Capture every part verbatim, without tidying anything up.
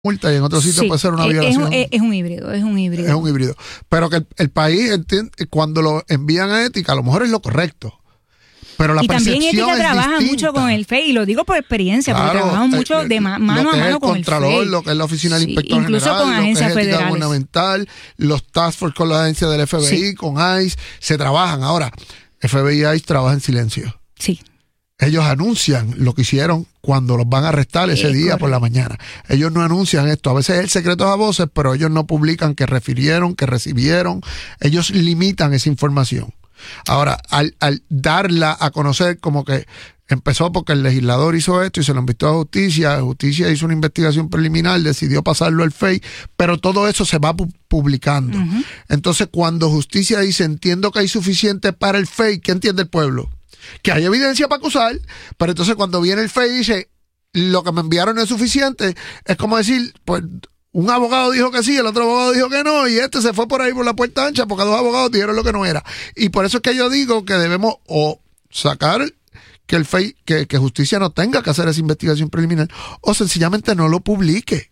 multa y en otro sitio sí, puede ser una es, violación. Es, es un híbrido, es un híbrido. Es un híbrido. Pero que el, el país, entiende, cuando lo envían a ética, a lo mejor es lo correcto. Pero la y también ética trabaja distinta. mucho con el F E I, y lo digo por experiencia, claro, porque trabajamos mucho de ma mano a mano con el F E I. Lo que es la oficina del sí, inspector incluso general, con agencias lo que es ética federales. gubernamental, los task force con la agencia del F B I, sí. con I C E, se trabajan. Ahora, F B I y I C E trabajan en silencio. Sí. Ellos anuncian lo que hicieron cuando los van a arrestar ese es día correcto. Por la mañana. Ellos no anuncian esto. A veces es el secreto a voces, pero ellos no publican que refirieron, que recibieron. Ellos limitan esa información. Ahora, al, al darla a conocer como que empezó porque el legislador hizo esto y se lo invitó a justicia, justicia hizo una investigación preliminar, decidió pasarlo al F E I, pero todo eso se va pu publicando. Uh-huh. Entonces, cuando justicia dice, entiendo que hay suficiente para el F E I, ¿qué entiende el pueblo? Que hay evidencia para acusar, pero entonces cuando viene el F E I y dice, lo que me enviaron no es suficiente, es como decir, pues un abogado dijo que sí, el otro abogado dijo que no, y este se fue por ahí por la puerta ancha porque dos abogados dijeron lo que no era. Y por eso es que yo digo que debemos o sacar que el F E I, que, que justicia no tenga que hacer esa investigación preliminar, o sencillamente no lo publique.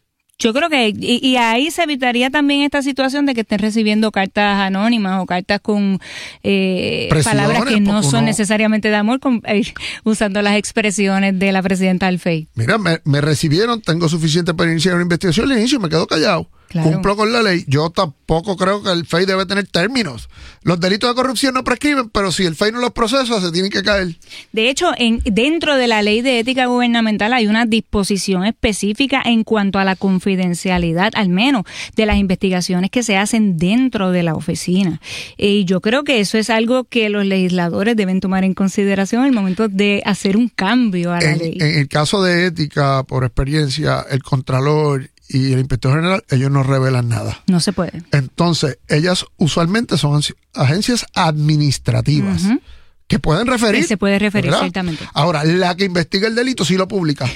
Yo creo que, y, y ahí se evitaría también esta situación de que estén recibiendo cartas anónimas o cartas con eh, palabras que no son uno... necesariamente de amor, con, eh, usando las expresiones de la presidenta del F E I. Mira, me, me recibieron, tengo suficiente para iniciar una investigación, le inicio y me quedo callado. Claro. Cumplo con la ley. Yo tampoco creo que el F E I debe tener términos. Los delitos de corrupción no prescriben, pero si el F E I no los procesa, se tienen que caer. De hecho, en, dentro de la ley de ética gubernamental hay una disposición específica en cuanto a la confidencialidad, al menos, de las investigaciones que se hacen dentro de la oficina. Y yo creo que eso es algo que los legisladores deben tomar en consideración en el momento de hacer un cambio a la en, ley. En el caso de ética, por experiencia, el Contralor y el Inspector General, ellos no revelan nada. No se puede. Entonces, ellas usualmente son agencias administrativas uh-huh. que pueden referir. Que se puede referir, ¿verdad? Ciertamente. Ahora, la que investiga el delito sí lo publica.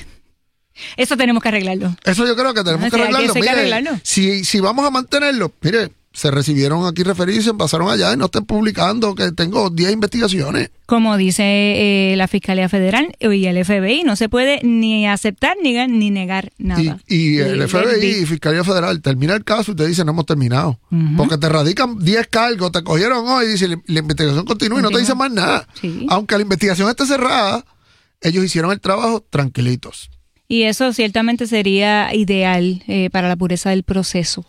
Eso tenemos que arreglarlo. Eso yo creo que tenemos no, que, arreglarlo. Que, mire, que arreglarlo. Si, si vamos a mantenerlo, mire, se recibieron aquí referidos, se pasaron allá y no estén publicando que tengo diez investigaciones. Como dice eh, la Fiscalía Federal y el F B I, no se puede ni aceptar ni, ni negar nada. Y, y el y, F B I y Fiscalía Federal termina el caso y te dice no hemos terminado. Uh-huh. Porque te radican diez cargos, te cogieron hoy y dice la, la investigación continúa y no te dicen más nada. Sí. Aunque la investigación esté cerrada, ellos hicieron el trabajo tranquilitos. Y eso ciertamente sería ideal eh, para la pureza del proceso.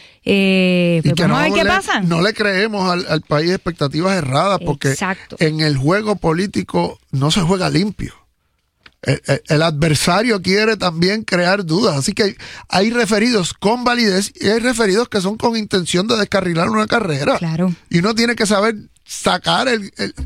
Eh, y que vamos no a ver qué le, pasa. No le creemos al, al país expectativas erradas porque Exacto. en el juego político no se juega limpio. El, el, el adversario quiere también crear dudas. Así que hay, hay referidos con validez y hay referidos que son con intención de descarrilar una carrera. Claro. Y uno tiene que saber sacar el... el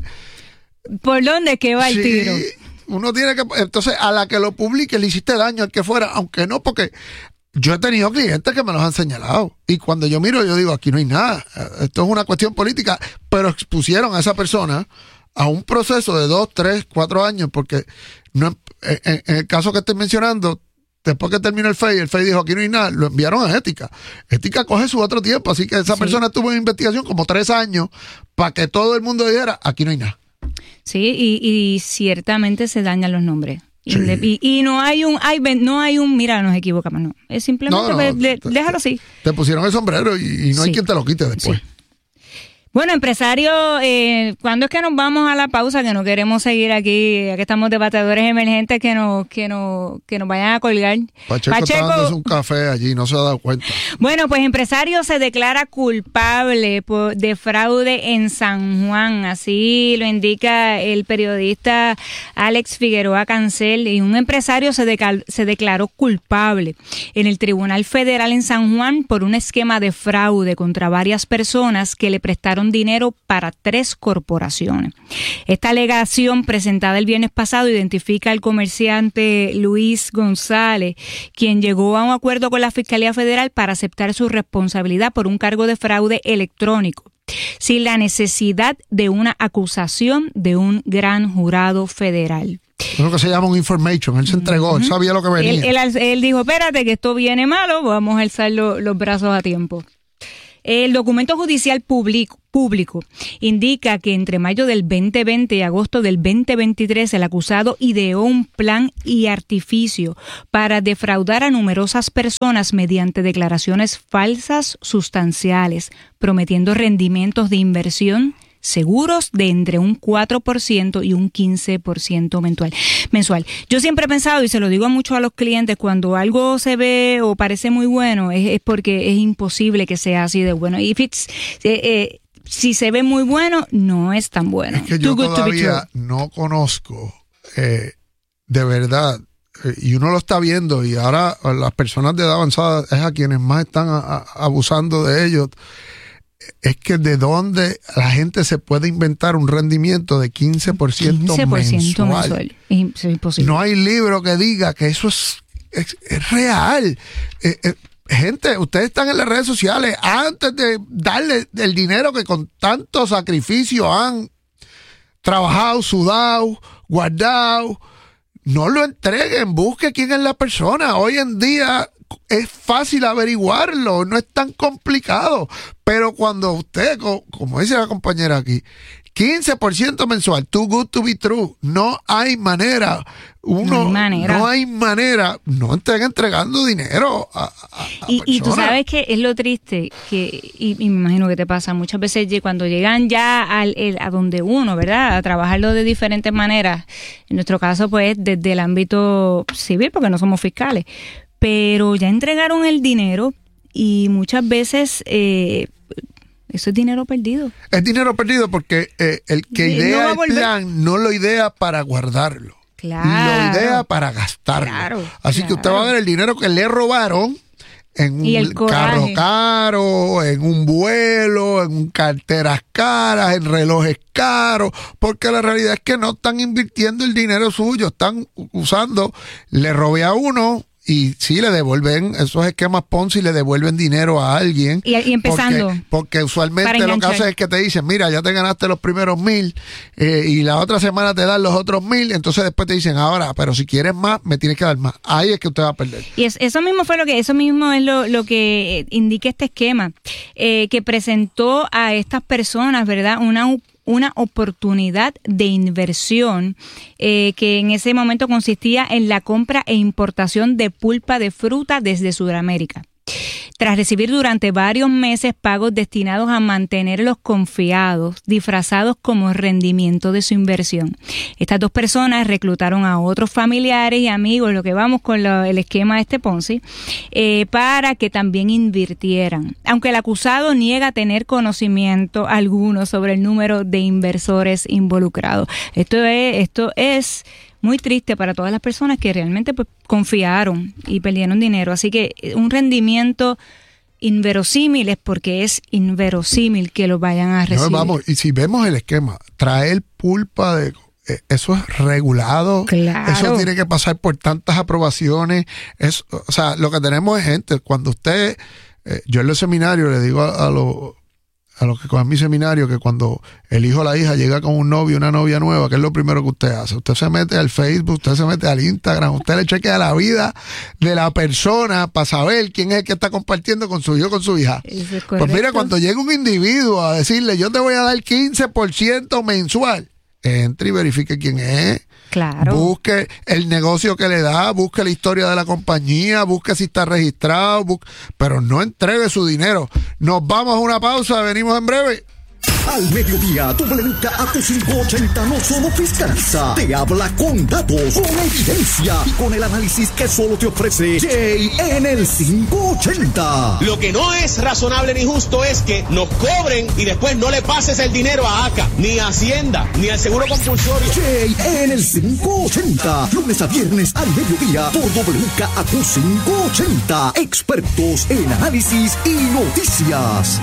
¿por dónde que va el sí, tiro? Uno tiene que... Entonces, a la que lo publique le hiciste daño al que fuera, aunque no, porque... Yo he tenido clientes que me los han señalado y cuando yo miro yo digo aquí no hay nada, esto es una cuestión política, pero expusieron a esa persona a un proceso de dos, tres, cuatro años porque no, en, en el caso que estoy mencionando, después que terminó el F E I, el F E I dijo aquí no hay nada, lo enviaron a ética. Ética coge su otro tiempo, así que esa sí. persona tuvo en investigación como tres años para que todo el mundo dijera aquí no hay nada. Sí, y, y ciertamente se dañan los nombres. Sí. Y, y no hay un, hay, no hay un, mira, nos equivocamos, no. Es simplemente, no, no, le, te, déjalo así. Te pusieron el sombrero y, y no sí. hay quien te lo quite después. Sí. Bueno, empresario, eh, ¿cuándo es que nos vamos a la pausa? Que no queremos seguir aquí, ya que estamos debatedores emergentes que nos, que nos, que nos vayan a colgar. Pacheco, Pacheco está dándose un café allí, no se ha dado cuenta. Bueno, pues empresario se declara culpable por, de fraude en San Juan, así lo indica el periodista Alex Figueroa Cancel, y un empresario se, decal, se declaró culpable en el Tribunal Federal en San Juan por un esquema de fraude contra varias personas que le prestaron dinero para tres corporaciones. Esta alegación presentada el viernes pasado identifica al comerciante Luis González, quien llegó a un acuerdo con la Fiscalía Federal para aceptar su responsabilidad por un cargo de fraude electrónico, sin la necesidad de una acusación de un gran jurado federal. Es lo que se llama un information. Él se entregó, uh-huh. él sabía lo que venía. Él, él, él dijo, espérate que esto viene malo, vamos a alzar lo, los brazos a tiempo. El documento judicial público público indica que entre mayo del veinte veinte y agosto del veinte veintitrés el acusado ideó un plan y artificio para defraudar a numerosas personas mediante declaraciones falsas sustanciales, prometiendo rendimientos de inversión seguros de entre un cuatro por ciento y un quince por ciento mensual. mensual. Yo siempre he pensado, y se lo digo mucho a los clientes, cuando algo se ve o parece muy bueno, es, es porque es imposible que sea así de bueno. If it's, eh, eh, si se ve muy bueno, no es tan bueno. Es que yo todavía no conozco eh, de verdad, eh, y uno lo está viendo, y ahora las personas de edad avanzada es a quienes más están a, a, abusando de ellos. Es que de dónde la gente se puede inventar un rendimiento de quince por ciento, quince por ciento mensual. mensual. Es imposible. No hay libro que diga que eso es, es, es real. Eh, eh, gente, ustedes están en las redes sociales, antes de darle el dinero que con tanto sacrificio han trabajado, sudado, guardado, no lo entreguen, busque quién es la persona. Hoy en día es fácil averiguarlo, no es tan complicado. Pero cuando usted, como dice la compañera aquí, quince por ciento mensual, too good to be true, no hay manera. Uno, no hay manera. No hay manera, no estén entregando dinero a, a, a y, y tú sabes que es lo triste, que y, y me imagino que te pasa muchas veces cuando llegan ya al, el, a donde uno, ¿verdad? A trabajarlo de diferentes maneras. En nuestro caso, pues, desde el ámbito civil, porque no somos fiscales. Pero ya entregaron el dinero y muchas veces eh, eso es dinero perdido. Es dinero perdido porque eh, el que idea no el plan no lo idea para guardarlo. Claro. Lo idea para gastarlo. Claro, Así claro. que usted va a ver el dinero que le robaron en un carro caro, en un vuelo, en carteras caras, en relojes caros, porque la realidad es que no están invirtiendo el dinero suyo, están usando, le robé a uno, y sí, le devuelven esos esquemas Ponzi, le devuelven dinero a alguien. Y, y empezando. Porque, porque usualmente lo que hacen es que te dicen, mira, ya te ganaste los primeros mil eh, y la otra semana te dan los otros mil. Entonces después te dicen, ahora, pero si quieres más, me tienes que dar más. Ahí es que usted va a perder. Y es, eso mismo fue lo que, eso mismo es lo, lo que indica este esquema, eh, que presentó a estas personas, ¿verdad? Una una oportunidad de inversión eh, que en ese momento consistía en la compra e importación de pulpa de fruta desde Sudamérica. Tras recibir durante varios meses pagos destinados a mantenerlos confiados, disfrazados como rendimiento de su inversión. Estas dos personas reclutaron a otros familiares y amigos, lo que vamos con lo, el esquema de este Ponzi, eh, para que también invirtieran. Aunque el acusado niega tener conocimiento alguno sobre el número de inversores involucrados. Esto es, esto es muy triste para todas las personas que realmente pues, confiaron y perdieron dinero. Así que un rendimiento inverosímil es porque es inverosímil que lo vayan a recibir. No, vamos, y si vemos el esquema, traer pulpa de... Eh, eso es regulado, claro. Eso tiene que pasar por tantas aprobaciones. Es, o sea, lo que tenemos es gente, cuando usted... Eh, yo en los seminarios le digo a, a los... a los que cogen mi seminario, que cuando el hijo o la hija llega con un novio, una novia nueva, ¿qué es lo primero que usted hace? Usted se mete al Facebook, usted se mete al Instagram, usted le chequea la vida de la persona para saber quién es el que está compartiendo con su hijo o con su hija. Eso es pues mira, cuando llega un individuo a decirle, yo te voy a dar quince por ciento mensual, entre y verifique quién es. Claro. Busque el negocio que le da, busque la historia de la compañía, busque si está registrado, busque, pero no entregue su dinero. Nos vamos a una pausa, venimos en breve. Al mediodía, W K A Q quinientos ochenta no solo fiscaliza, te habla con datos, con evidencia y con el análisis que solo te ofrece Jay en el quinientos ochenta. Lo que no es razonable ni justo es que nos cobren y después no le pases el dinero a A C A, ni a Hacienda, ni al Seguro Compulsorio. Jay en el quinientos ochenta, lunes a viernes al mediodía por W K A Q quinientos ochenta. Expertos en análisis y noticias.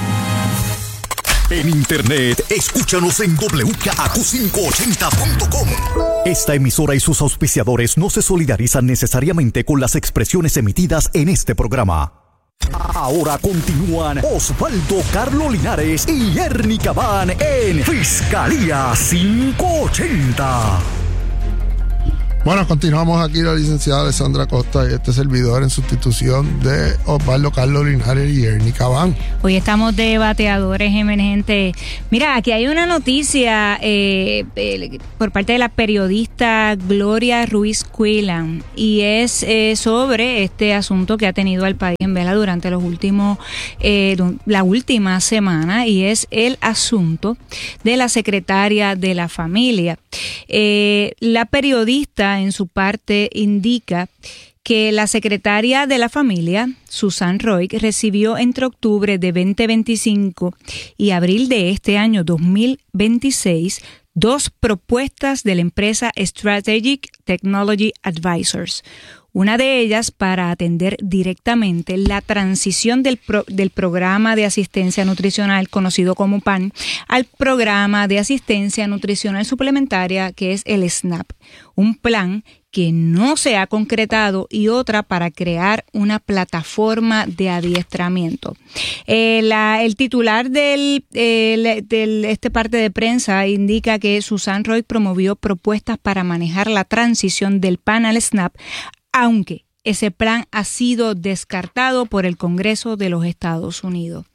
En internet, escúchanos en doble u k a q quinientos ochenta punto com. Esta emisora y sus auspiciadores no se solidarizan necesariamente con las expresiones emitidas en este programa. Ahora continúan Osvaldo Carlo Linares y Ernie Cabán en Fiscalía quinientos ochenta. Bueno, continuamos aquí la licenciada Alessandra Costa y este servidor en sustitución de Osvaldo Carlos Linares y Ernie Cabán. Hoy estamos de bateadores emergentes. Mira, aquí hay una noticia eh, eh, por parte de la periodista Gloria Ruiz Quillan y es eh, sobre este asunto que ha tenido al país en vela durante los últimos, eh, la última semana, y es el asunto de la secretaria de la familia. Eh, la periodista en su parte indica que la secretaria de la familia, Susan Roig, recibió entre octubre de veinte veinticinco y abril de este año dos mil veintiséis dos propuestas de la empresa Strategic Technology Advisors. Una de ellas para atender directamente la transición del, pro, del programa de asistencia nutricional conocido como P A N al programa de asistencia nutricional suplementaria que es el SNAP, un plan que no se ha concretado, y otra para crear una plataforma de adiestramiento. Eh, la, el titular del, eh, del este parte de prensa indica que Susan Roig promovió propuestas para manejar la transición del P A N al SNAP, aunque ese plan ha sido descartado por el Congreso de los Estados Unidos.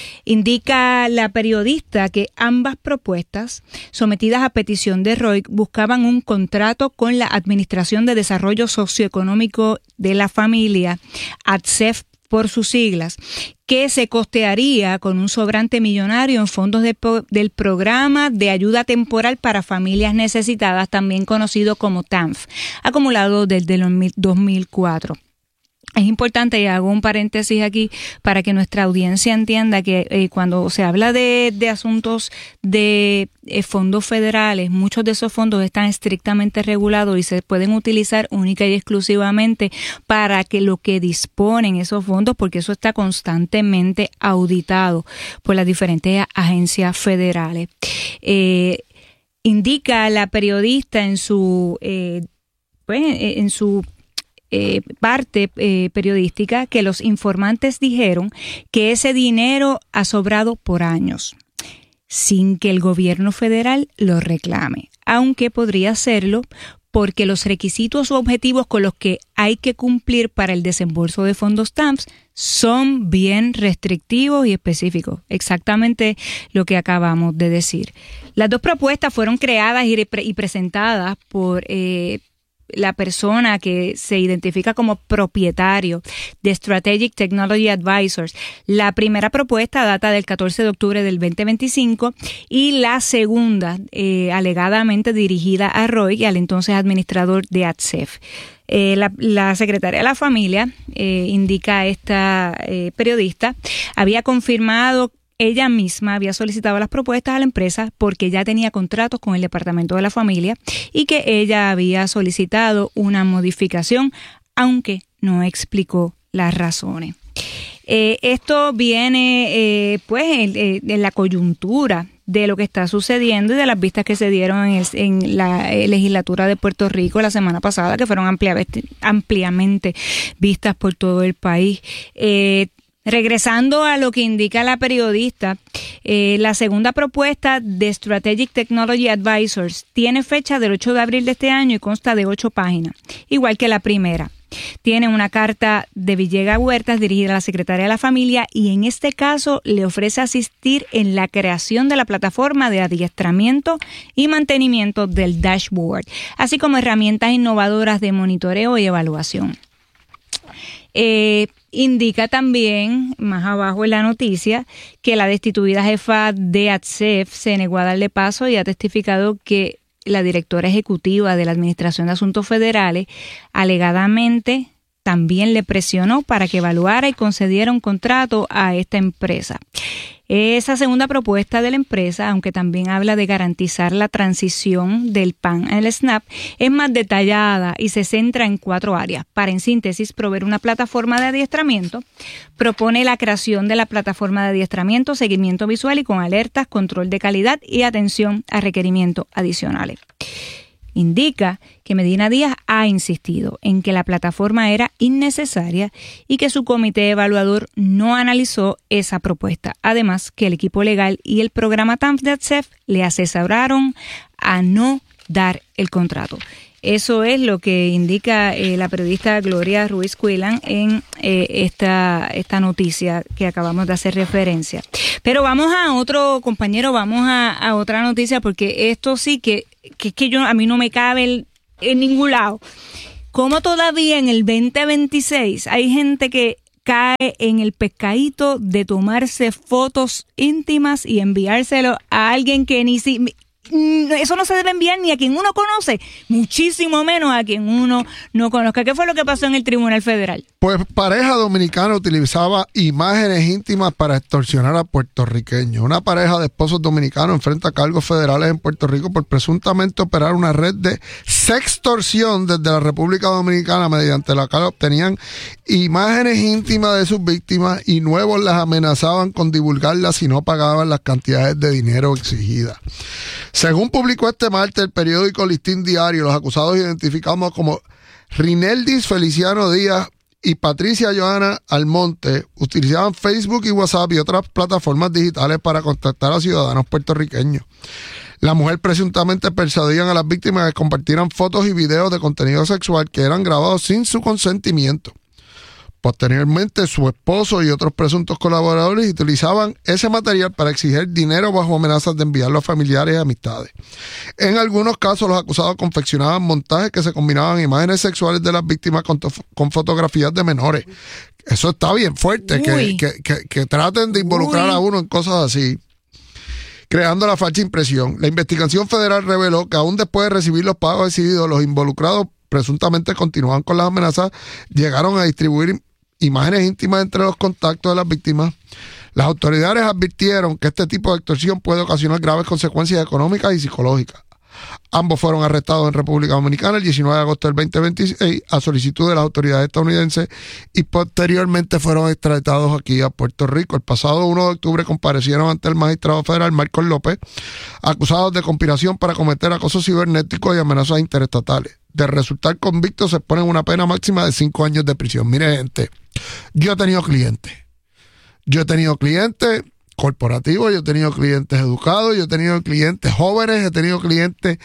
Indica la periodista que ambas propuestas, sometidas a petición de Roig, buscaban un contrato con la Administración de Desarrollo Socioeconómico de la Familia, A D S E F por sus siglas, que se costearía con un sobrante millonario en fondos de, del Programa de Ayuda Temporal para Familias Necesitadas, también conocido como T A M F, acumulado desde el dos mil cuatro. Es importante, y hago un paréntesis aquí para que nuestra audiencia entienda que eh, cuando se habla de, de asuntos de eh, fondos federales, muchos de esos fondos están estrictamente regulados y se pueden utilizar única y exclusivamente para que lo que disponen esos fondos, porque eso está constantemente auditado por las diferentes agencias federales. Eh, indica la periodista en su, eh, pues, en su Eh, parte eh, periodística que los informantes dijeron que ese dinero ha sobrado por años sin que el gobierno federal lo reclame, aunque podría hacerlo porque los requisitos o objetivos con los que hay que cumplir para el desembolso de fondos T A M F son bien restrictivos y específicos, exactamente lo que acabamos de decir. Las dos propuestas fueron creadas y, re- y presentadas por eh, la persona que se identifica como propietario de Strategic Technology Advisors. La primera propuesta data del catorce de octubre del veinte veinticinco y la segunda eh, alegadamente dirigida a Roig, al entonces administrador de A D S E F. Eh, la, la secretaria de la familia, eh, indica esta eh, periodista, había confirmado ella misma había solicitado las propuestas a la empresa porque ya tenía contratos con el Departamento de la Familia y que ella había solicitado una modificación, aunque no explicó las razones. Eh, esto viene eh, pues en, en la coyuntura de lo que está sucediendo y de las vistas que se dieron en, el, en la eh, legislatura de Puerto Rico la semana pasada, que fueron ampliamente, ampliamente vistas por todo el país. Eh, Regresando a lo que indica la periodista, eh, la segunda propuesta de Strategic Technology Advisors tiene fecha del ocho de abril de este año y consta de ocho páginas, igual que la primera. Tiene una carta de Villegas Huertas dirigida a la secretaria de la familia y en este caso le ofrece asistir en la creación de la plataforma de adiestramiento y mantenimiento del dashboard, así como herramientas innovadoras de monitoreo y evaluación. Eh, indica también, más abajo en la noticia, que la destituida jefa de A D S E F se negó a darle paso y ha testificado que la directora ejecutiva de la Administración de Asuntos Federales alegadamente también le presionó para que evaluara y concediera un contrato a esta empresa. Esa segunda propuesta de la empresa, aunque también habla de garantizar la transición del P A N al SNAP, es más detallada y se centra en cuatro áreas. Para, en síntesis, proveer una plataforma de adiestramiento, propone la creación de la plataforma de adiestramiento, seguimiento visual y con alertas, control de calidad y atención a requerimientos adicionales. Indica que Medina Díaz ha insistido en que la plataforma era innecesaria y que su comité evaluador no analizó esa propuesta. Además, que el equipo legal y el programa T A M F de A D S E F le asesoraron a no dar el contrato. Eso es lo que indica eh, la periodista Gloria Ruiz Cuilan en eh, esta, esta noticia que acabamos de hacer referencia. Pero vamos a otro, compañero, vamos a, a otra noticia, porque esto sí que, que, que yo, a mí no me cabe el, en ningún lado. Como todavía en el veinte veintiséis hay gente que cae en el pescadito de tomarse fotos íntimas y enviárselo a alguien que ni si... Eso no se debe enviar ni a quien uno conoce, muchísimo menos a quien uno no conozca. ¿Qué fue lo que pasó en el Tribunal Federal? Pues pareja dominicana utilizaba imágenes íntimas para extorsionar a puertorriqueños. Una pareja de esposos dominicanos enfrenta cargos federales en Puerto Rico por presuntamente operar una red de sextorsión desde la República Dominicana, mediante la cual obtenían imágenes íntimas de sus víctimas y nuevos las amenazaban con divulgarlas si no pagaban las cantidades de dinero exigidas. Según publicó este martes el periódico Listín Diario, los acusados identificados como Rineldis Feliciano Díaz y Patricia Johanna Almonte utilizaban Facebook y WhatsApp y otras plataformas digitales para contactar a ciudadanos puertorriqueños. La mujer presuntamente persuadían a las víctimas que compartieran fotos y videos de contenido sexual que eran grabados sin su consentimiento. Posteriormente, su esposo y otros presuntos colaboradores utilizaban ese material para exigir dinero bajo amenazas de enviarlo a familiares y amistades. En algunos casos, los acusados confeccionaban montajes que se combinaban imágenes sexuales de las víctimas con, con fotografías de menores. Eso está bien fuerte, que, que, que, que traten de involucrar Uy. a uno en cosas así, creando la falsa impresión. La investigación federal reveló que aún después de recibir los pagos decididos, los involucrados presuntamente continuaban con las amenazas, llegaron a distribuir imágenes íntimas entre los contactos de las víctimas. Las autoridades advirtieron que este tipo de extorsión puede ocasionar graves consecuencias económicas y psicológicas. Ambos fueron arrestados en República Dominicana el diecinueve de agosto del veinte veintiséis a solicitud de las autoridades estadounidenses y posteriormente fueron extraditados aquí a Puerto Rico. El pasado primero de octubre comparecieron ante el magistrado federal Marcos López, acusados de conspiración para cometer acoso cibernético y amenazas interestatales. De resultar convictos se ponen una pena máxima de cinco años de prisión. Mire, gente, yo he tenido clientes. Yo he tenido clientes corporativos, yo he tenido clientes educados, yo he tenido clientes jóvenes, he tenido clientes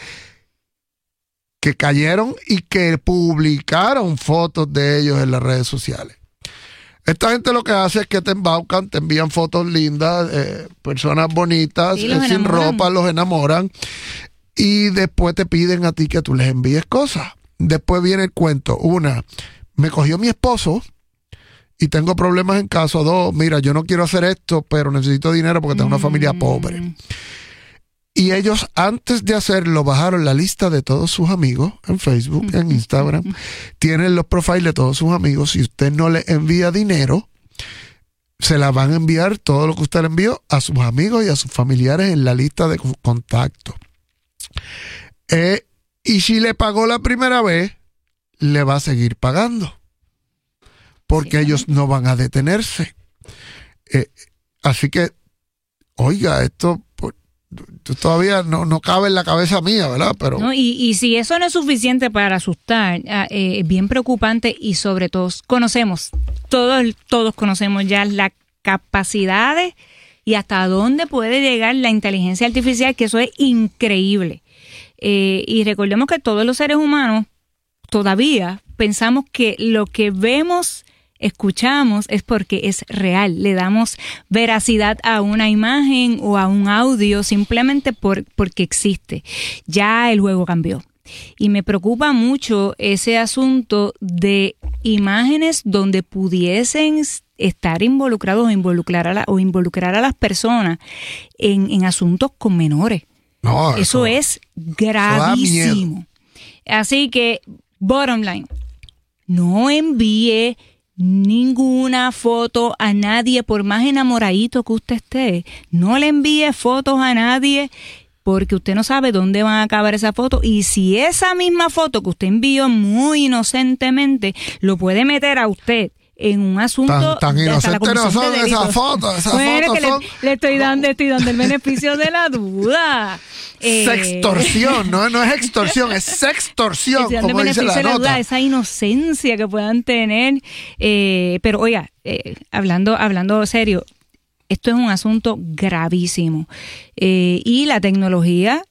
que cayeron y que publicaron fotos de ellos en las redes sociales. Esta gente lo que hace es que te embaucan, te envían fotos lindas, eh, personas bonitas, eh, sin ropa, los enamoran y después te piden a ti que tú les envíes cosas. Después viene el cuento. Una, me cogió mi esposo y tengo problemas en casa. Dos, mira, yo no quiero hacer esto, pero necesito dinero porque tengo una familia pobre. Y ellos, antes de hacerlo, bajaron la lista de todos sus amigos en Facebook, en Instagram. Tienen los profiles de todos sus amigos. Si usted no le envía dinero, se la van a enviar todo lo que usted le envió a sus amigos y a sus familiares en la lista de contactos. Eh, y si le pagó la primera vez, le va a seguir pagando. Porque sí, ellos no van a detenerse. Eh, así que, oiga, esto pues, todavía no, no cabe en la cabeza mía, ¿verdad? Pero no, y, y si eso no es suficiente para asustar, eh, es bien preocupante y sobre todo conocemos, todos, todos conocemos ya las capacidades y hasta dónde puede llegar la inteligencia artificial, que eso es increíble. Eh, y recordemos que todos los seres humanos todavía pensamos que lo que vemos, escuchamos, es porque es real. Le damos veracidad a una imagen o a un audio simplemente por, porque existe. Ya el juego cambió. Y me preocupa mucho ese asunto de imágenes donde pudiesen estar involucrados o involucrar a, la, o involucrar a las personas en, en asuntos con menores. No, eso, eso es gravísimo. Así que, bottom line, no envíe ninguna foto a nadie, por más enamoradito que usted esté. No le envíe fotos a nadie porque usted no sabe dónde van a acabar esa foto. Y si esa misma foto que usted envió muy inocentemente lo puede meter a usted en un asunto tan, tan de hasta la inocente no son de esas fotos, esas bueno, fotos que son... le, le estoy dando, estoy dando el beneficio de la duda. Eh... Sextorsión, no, no es extorsión, es sextorsión, como el dice la, la nota. Duda, esa inocencia que puedan tener. Eh, pero oiga, eh, hablando, hablando serio, esto es un asunto gravísimo. Eh, y la tecnología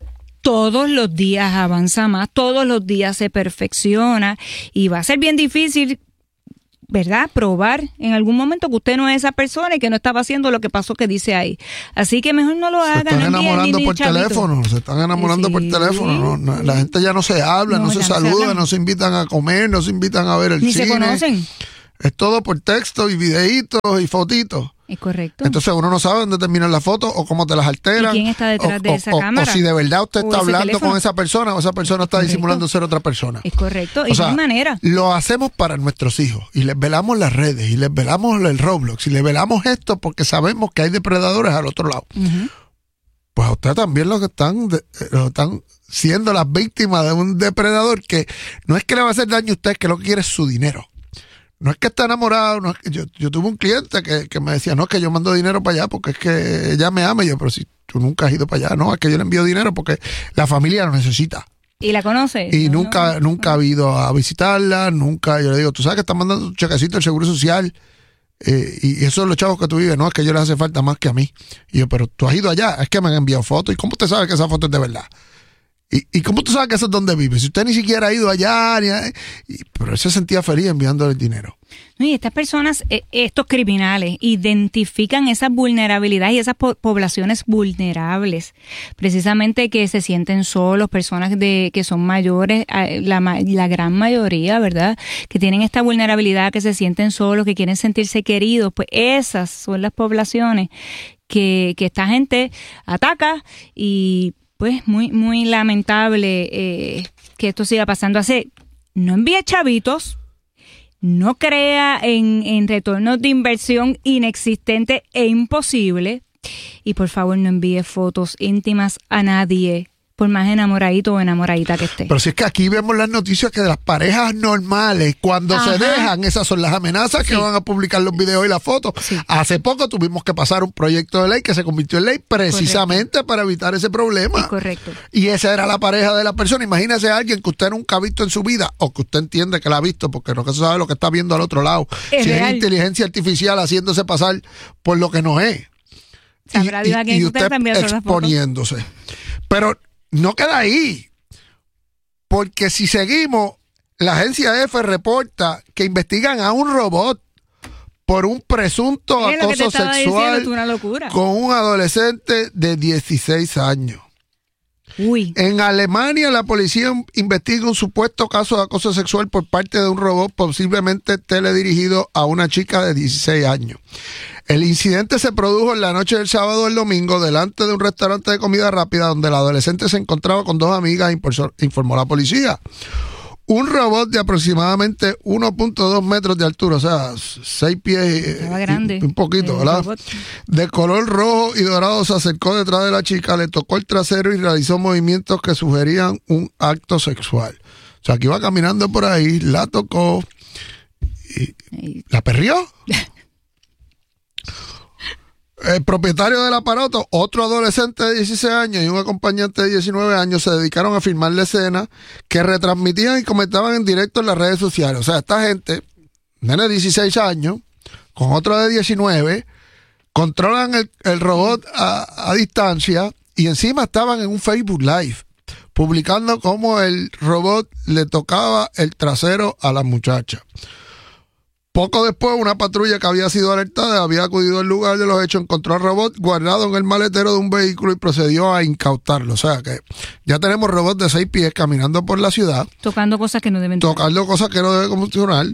todos los días avanza más, todos los días se perfecciona y va a ser bien difícil, ¿verdad?, probar en algún momento que usted no es esa persona y que no estaba haciendo lo que pasó que dice ahí. Así que mejor no lo hagan. Se están no enamorando ni, por ni teléfono, se están enamorando sí. por teléfono. ¿no? No, la gente ya no se habla, no, no se saluda, no, no se invitan a comer, no se invitan a ver el ni cine. Ni se conocen. Es todo por texto y videitos y fotitos. Es correcto. Entonces uno no sabe dónde terminan las fotos o cómo te las alteran. ¿Y quién está detrás o, de esa o, cámara? O si de verdad usted está hablando teléfono. con esa persona o esa persona está correcto. disimulando ser otra persona. Es correcto. Y o sea, no hay manera. Lo hacemos para nuestros hijos y les velamos las redes y les velamos el Roblox y les velamos esto porque sabemos que hay depredadores al otro lado. Uh-huh. Pues a usted también lo que están, de, lo están siendo las víctimas de un depredador que no es que le va a hacer daño a usted, que lo que quiere es su dinero. No es que está enamorado, no es que yo, yo tuve un cliente que, que me decía, no, es que yo mando dinero para allá porque es que ella me ama. Y yo, pero si tú nunca has ido para allá, no, es que yo le envío dinero porque la familia lo necesita. ¿Y la conoces? Y no, nunca, no, nunca no. ha ido a visitarla, nunca, yo le digo, tú sabes que están mandando un chequecito del Seguro Social eh, y esos son los chavos que tú vives, no, es que a ellos les hace falta más que a mí. Y yo, pero tú has ido allá, es que me han enviado fotos, ¿y cómo usted sabe que esa foto es de verdad? ¿Y, y cómo tú sabes que eso es donde vive? Si usted ni siquiera ha ido allá, ni a, y, pero él se sentía feliz enviándole el dinero. Y estas personas, eh, estos criminales, identifican esas vulnerabilidades y esas po- poblaciones vulnerables, precisamente que se sienten solos, personas de que son mayores, la, la gran mayoría, ¿verdad?, que tienen esta vulnerabilidad, que se sienten solos, que quieren sentirse queridos, pues esas son las poblaciones que, que esta gente ataca y pues muy, muy lamentable eh, que esto siga pasando. Así, no envíe chavitos, no crea en, en retornos de inversión inexistente e imposible. Y por favor no envíe fotos íntimas a nadie, por más enamoradito o enamoradita que esté. Pero si es que aquí vemos las noticias que de las parejas normales, cuando Ajá. se dejan, esas son las amenazas que sí. van a publicar los videos y las fotos. Sí. Hace poco tuvimos que pasar un proyecto de ley que se convirtió en ley precisamente correcto. Para evitar ese problema. Es correcto. Y esa era la pareja de la persona. Imagínese a alguien que usted nunca ha visto en su vida o que usted entiende que la ha visto porque no se sabe lo que está viendo al otro lado. Es si real. Es inteligencia artificial haciéndose pasar por lo que no es. Sabrá y, Dios a quién y usted usted exponiéndose. Pero no queda ahí, porque si seguimos, la agencia F reporta que investigan a un robot por un presunto es acoso sexual diciendo, una locura. Con un adolescente de dieciséis años. Uy. En Alemania, la policía investiga un supuesto caso de acoso sexual por parte de un robot posiblemente teledirigido a una chica de dieciséis años. El incidente se produjo en la noche del sábado al domingo delante de un restaurante de comida rápida donde el adolescente se encontraba con dos amigas, informó la policía. Un robot de aproximadamente uno punto dos metros de altura, o sea, seis pies Estaba grande, y un poquito, ¿verdad? Robot. De color rojo y dorado se acercó detrás de la chica, le tocó el trasero y realizó movimientos que sugerían un acto sexual. O sea, que iba caminando por ahí, la tocó y la perrió. El propietario del aparato, otro adolescente de dieciséis años y un acompañante de diecinueve años se dedicaron a filmar la escena que retransmitían y comentaban en directo en las redes sociales. O sea, esta gente, nene de dieciséis años, con otro de diecinueve, controlan el, el robot a, a distancia y encima estaban en un Facebook Live publicando cómo el robot le tocaba el trasero a la muchacha. Poco después, una patrulla que había sido alertada había acudido al lugar de los hechos, encontró al robot guardado en el maletero de un vehículo y procedió a incautarlo. O sea que ya tenemos robots de seis pies caminando por la ciudad. Tocando cosas que no deben tocar. Tocando cosas que no deben funcionar.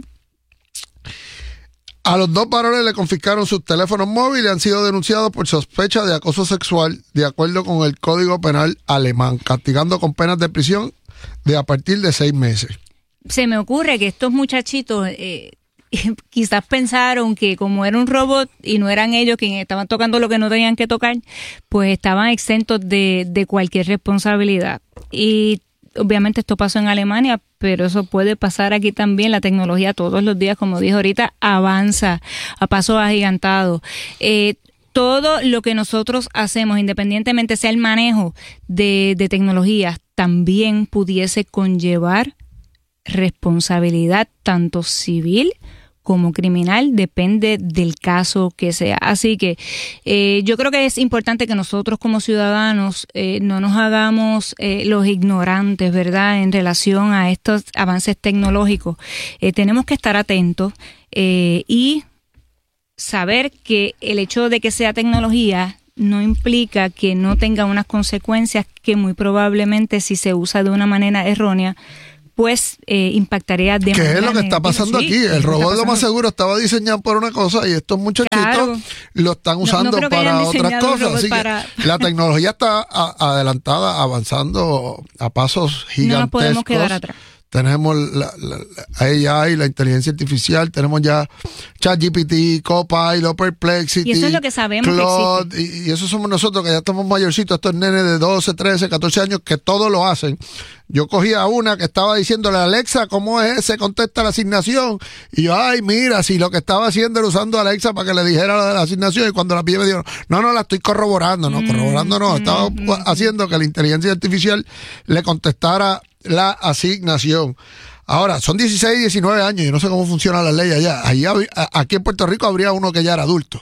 A los dos varones le confiscaron sus teléfonos móviles y han sido denunciados por sospecha de acoso sexual de acuerdo con el Código Penal alemán, castigando con penas de prisión de a partir de seis meses. Se me ocurre que estos muchachitos... Eh, quizás pensaron que como era un robot y no eran ellos quienes estaban tocando lo que no tenían que tocar, pues estaban exentos de, de cualquier responsabilidad. Y obviamente esto pasó en Alemania, pero eso puede pasar aquí también. La tecnología todos los días, como dije ahorita, avanza a pasos agigantados. Eh, todo lo que nosotros hacemos, independientemente sea el manejo de, de tecnologías, también pudiese conllevar responsabilidad tanto civil como criminal, depende del caso que sea. Así que eh, yo creo que es importante que nosotros como ciudadanos eh, no nos hagamos eh, los ignorantes, ¿verdad?, en relación a estos avances tecnológicos. Eh, tenemos que estar atentos eh, y saber que el hecho de que sea tecnología no implica que no tenga unas consecuencias que muy probablemente, si se usa de una manera errónea, pues eh, impactaría de manera. ¿Qué es lo que está pasando sí, aquí? El robot lo más seguro estaba diseñado por una cosa y estos muchachitos claro. lo están usando no, no para otras cosas. Así para... que la tecnología está a, adelantada, avanzando a pasos gigantescos. No nos podemos quedar atrás. Tenemos la, la, la A I, la inteligencia artificial, tenemos ya ChatGPT, Copilot, Perplexity, y eso es lo que sabemos Claude, que existe. Y, y eso somos nosotros que ya estamos mayorcitos, estos nenes de doce, trece, catorce años que todo lo hacen. Yo cogía una que estaba diciéndole a Alexa cómo es, se contesta la asignación, y yo, ay, mira, si lo que estaba haciendo era usando a Alexa para que le dijera lo de la asignación, y cuando la pillé me dijeron, no, no, la estoy corroborando, no, mm, corroborando no, mm, estaba mm, haciendo que la inteligencia artificial le contestara la asignación. Ahora, son dieciséis, diecinueve años, y no sé cómo funciona la ley allá. Allí, aquí en Puerto Rico habría uno que ya era adulto.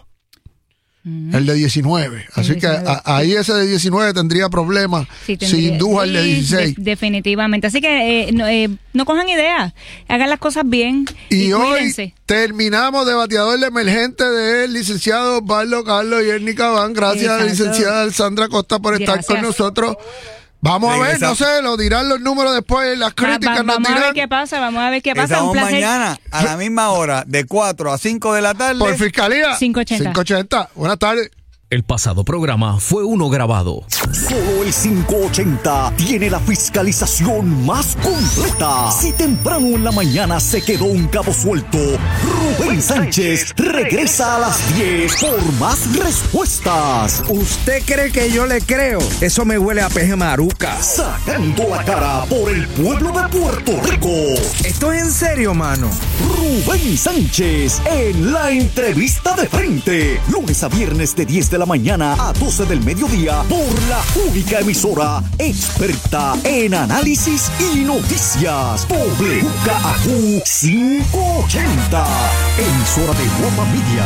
Mm. El de diecinueve. Así el diecinueve, que a, ahí ese de diecinueve tendría problemas, sí, tendría, sin duda el de dieciséis. De, definitivamente. Así que eh, no, eh, no cojan ideas, hagan las cosas bien y, y hoy cuídense. Terminamos de bateador emergente del licenciado Osvaldo Carlos y Ernie Cabán. Gracias a la licenciada Sandra Costa por Gracias. estar con nosotros. Vamos a ver, no sé, lo dirán los números después, las críticas. Va, va, vamos a ver qué pasa, vamos a ver qué pasa. Estamos un placer. Mañana a la misma hora, de cuatro a cinco de la tarde. Por Fiscalía. cinco ochenta. cinco ochenta. Buenas tardes. El pasado programa fue uno grabado. Solo el cinco ochenta tiene la fiscalización más completa. Si temprano en la mañana se quedó un cabo suelto, Rubén Sánchez regresa a las diez por más respuestas. ¿Usted cree que yo le creo? Eso me huele a peje maruca. Sacando la cara por el pueblo de Puerto Rico. ¿Esto es en serio, mano? Rubén Sánchez en la entrevista de frente. Lunes a viernes de diez de la mañana a doce del mediodía por la única emisora experta en análisis y noticias. W K A Q quinientos ochenta, emisora de Guapa Media.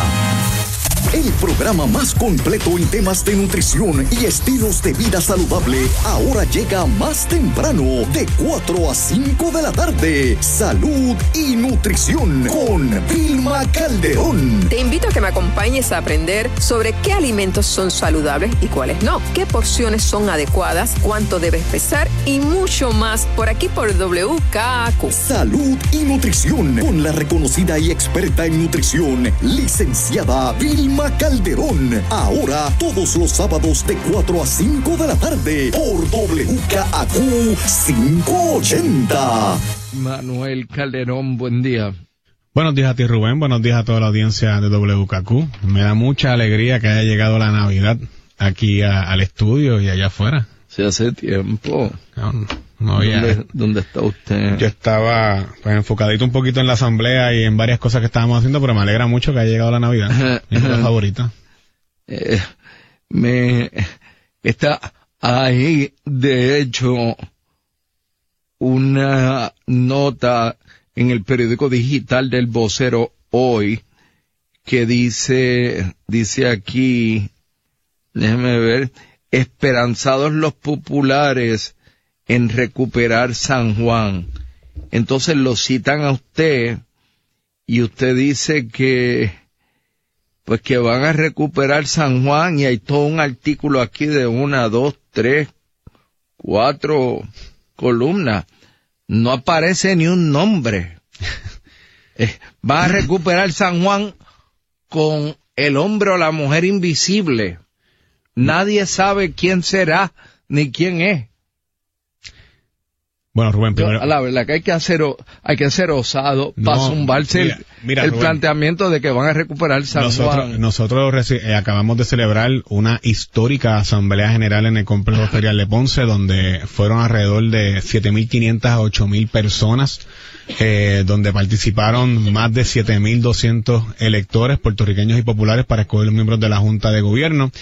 El programa más completo en temas de nutrición y estilos de vida saludable ahora llega más temprano, de cuatro a cinco de la tarde. Salud y nutrición con Vilma Calderón. Te invito a que me acompañes a aprender sobre qué alimentos son saludables y cuáles no, qué porciones son adecuadas, cuánto debes pesar y mucho más por aquí por W K A Q. Salud y nutrición con la reconocida y experta en nutrición, licenciada Vilma Calderón. Ahora todos los sábados de cuatro a cinco de la tarde por W K A Q quinientos ochenta. Manuel Calderón, buen día. Buenos días a ti, Rubén. Buenos días a toda la audiencia de W K Q. Me da mucha alegría que haya llegado la Navidad aquí a, al estudio y allá afuera. Sí, hace tiempo. No, no había... ¿Dónde, ¿Dónde está usted? Yo estaba pues, enfocadito un poquito en la asamblea y en varias cosas que estábamos haciendo, pero me alegra mucho que haya llegado la Navidad. Mi cosa favorita. Eh, me está ahí, de hecho, una nota en el periódico digital del Vocero hoy que dice, dice aquí, déjeme ver, esperanzados los populares en recuperar San Juan. Entonces lo citan a usted y usted dice que pues que van a recuperar San Juan y hay todo un artículo aquí de una, dos, tres, cuatro columnas. No aparece ni un nombre. Eh, van a recuperar San Juan con el hombre o la mujer invisible. Nadie sabe quién será ni quién es. Bueno, Rubén, primero... Yo, la verdad que hay que hacer, hay que ser osado no, para zumbarse mira, mira, el, el planteamiento de que van a recuperar San nosotros, Juan. Nosotros eh, acabamos de celebrar una histórica asamblea general en el complejo ferial de Ponce, donde fueron alrededor de siete mil quinientas a ocho mil personas, eh, donde participaron más de siete mil doscientos electores puertorriqueños y populares para escoger los miembros de la Junta de Gobierno,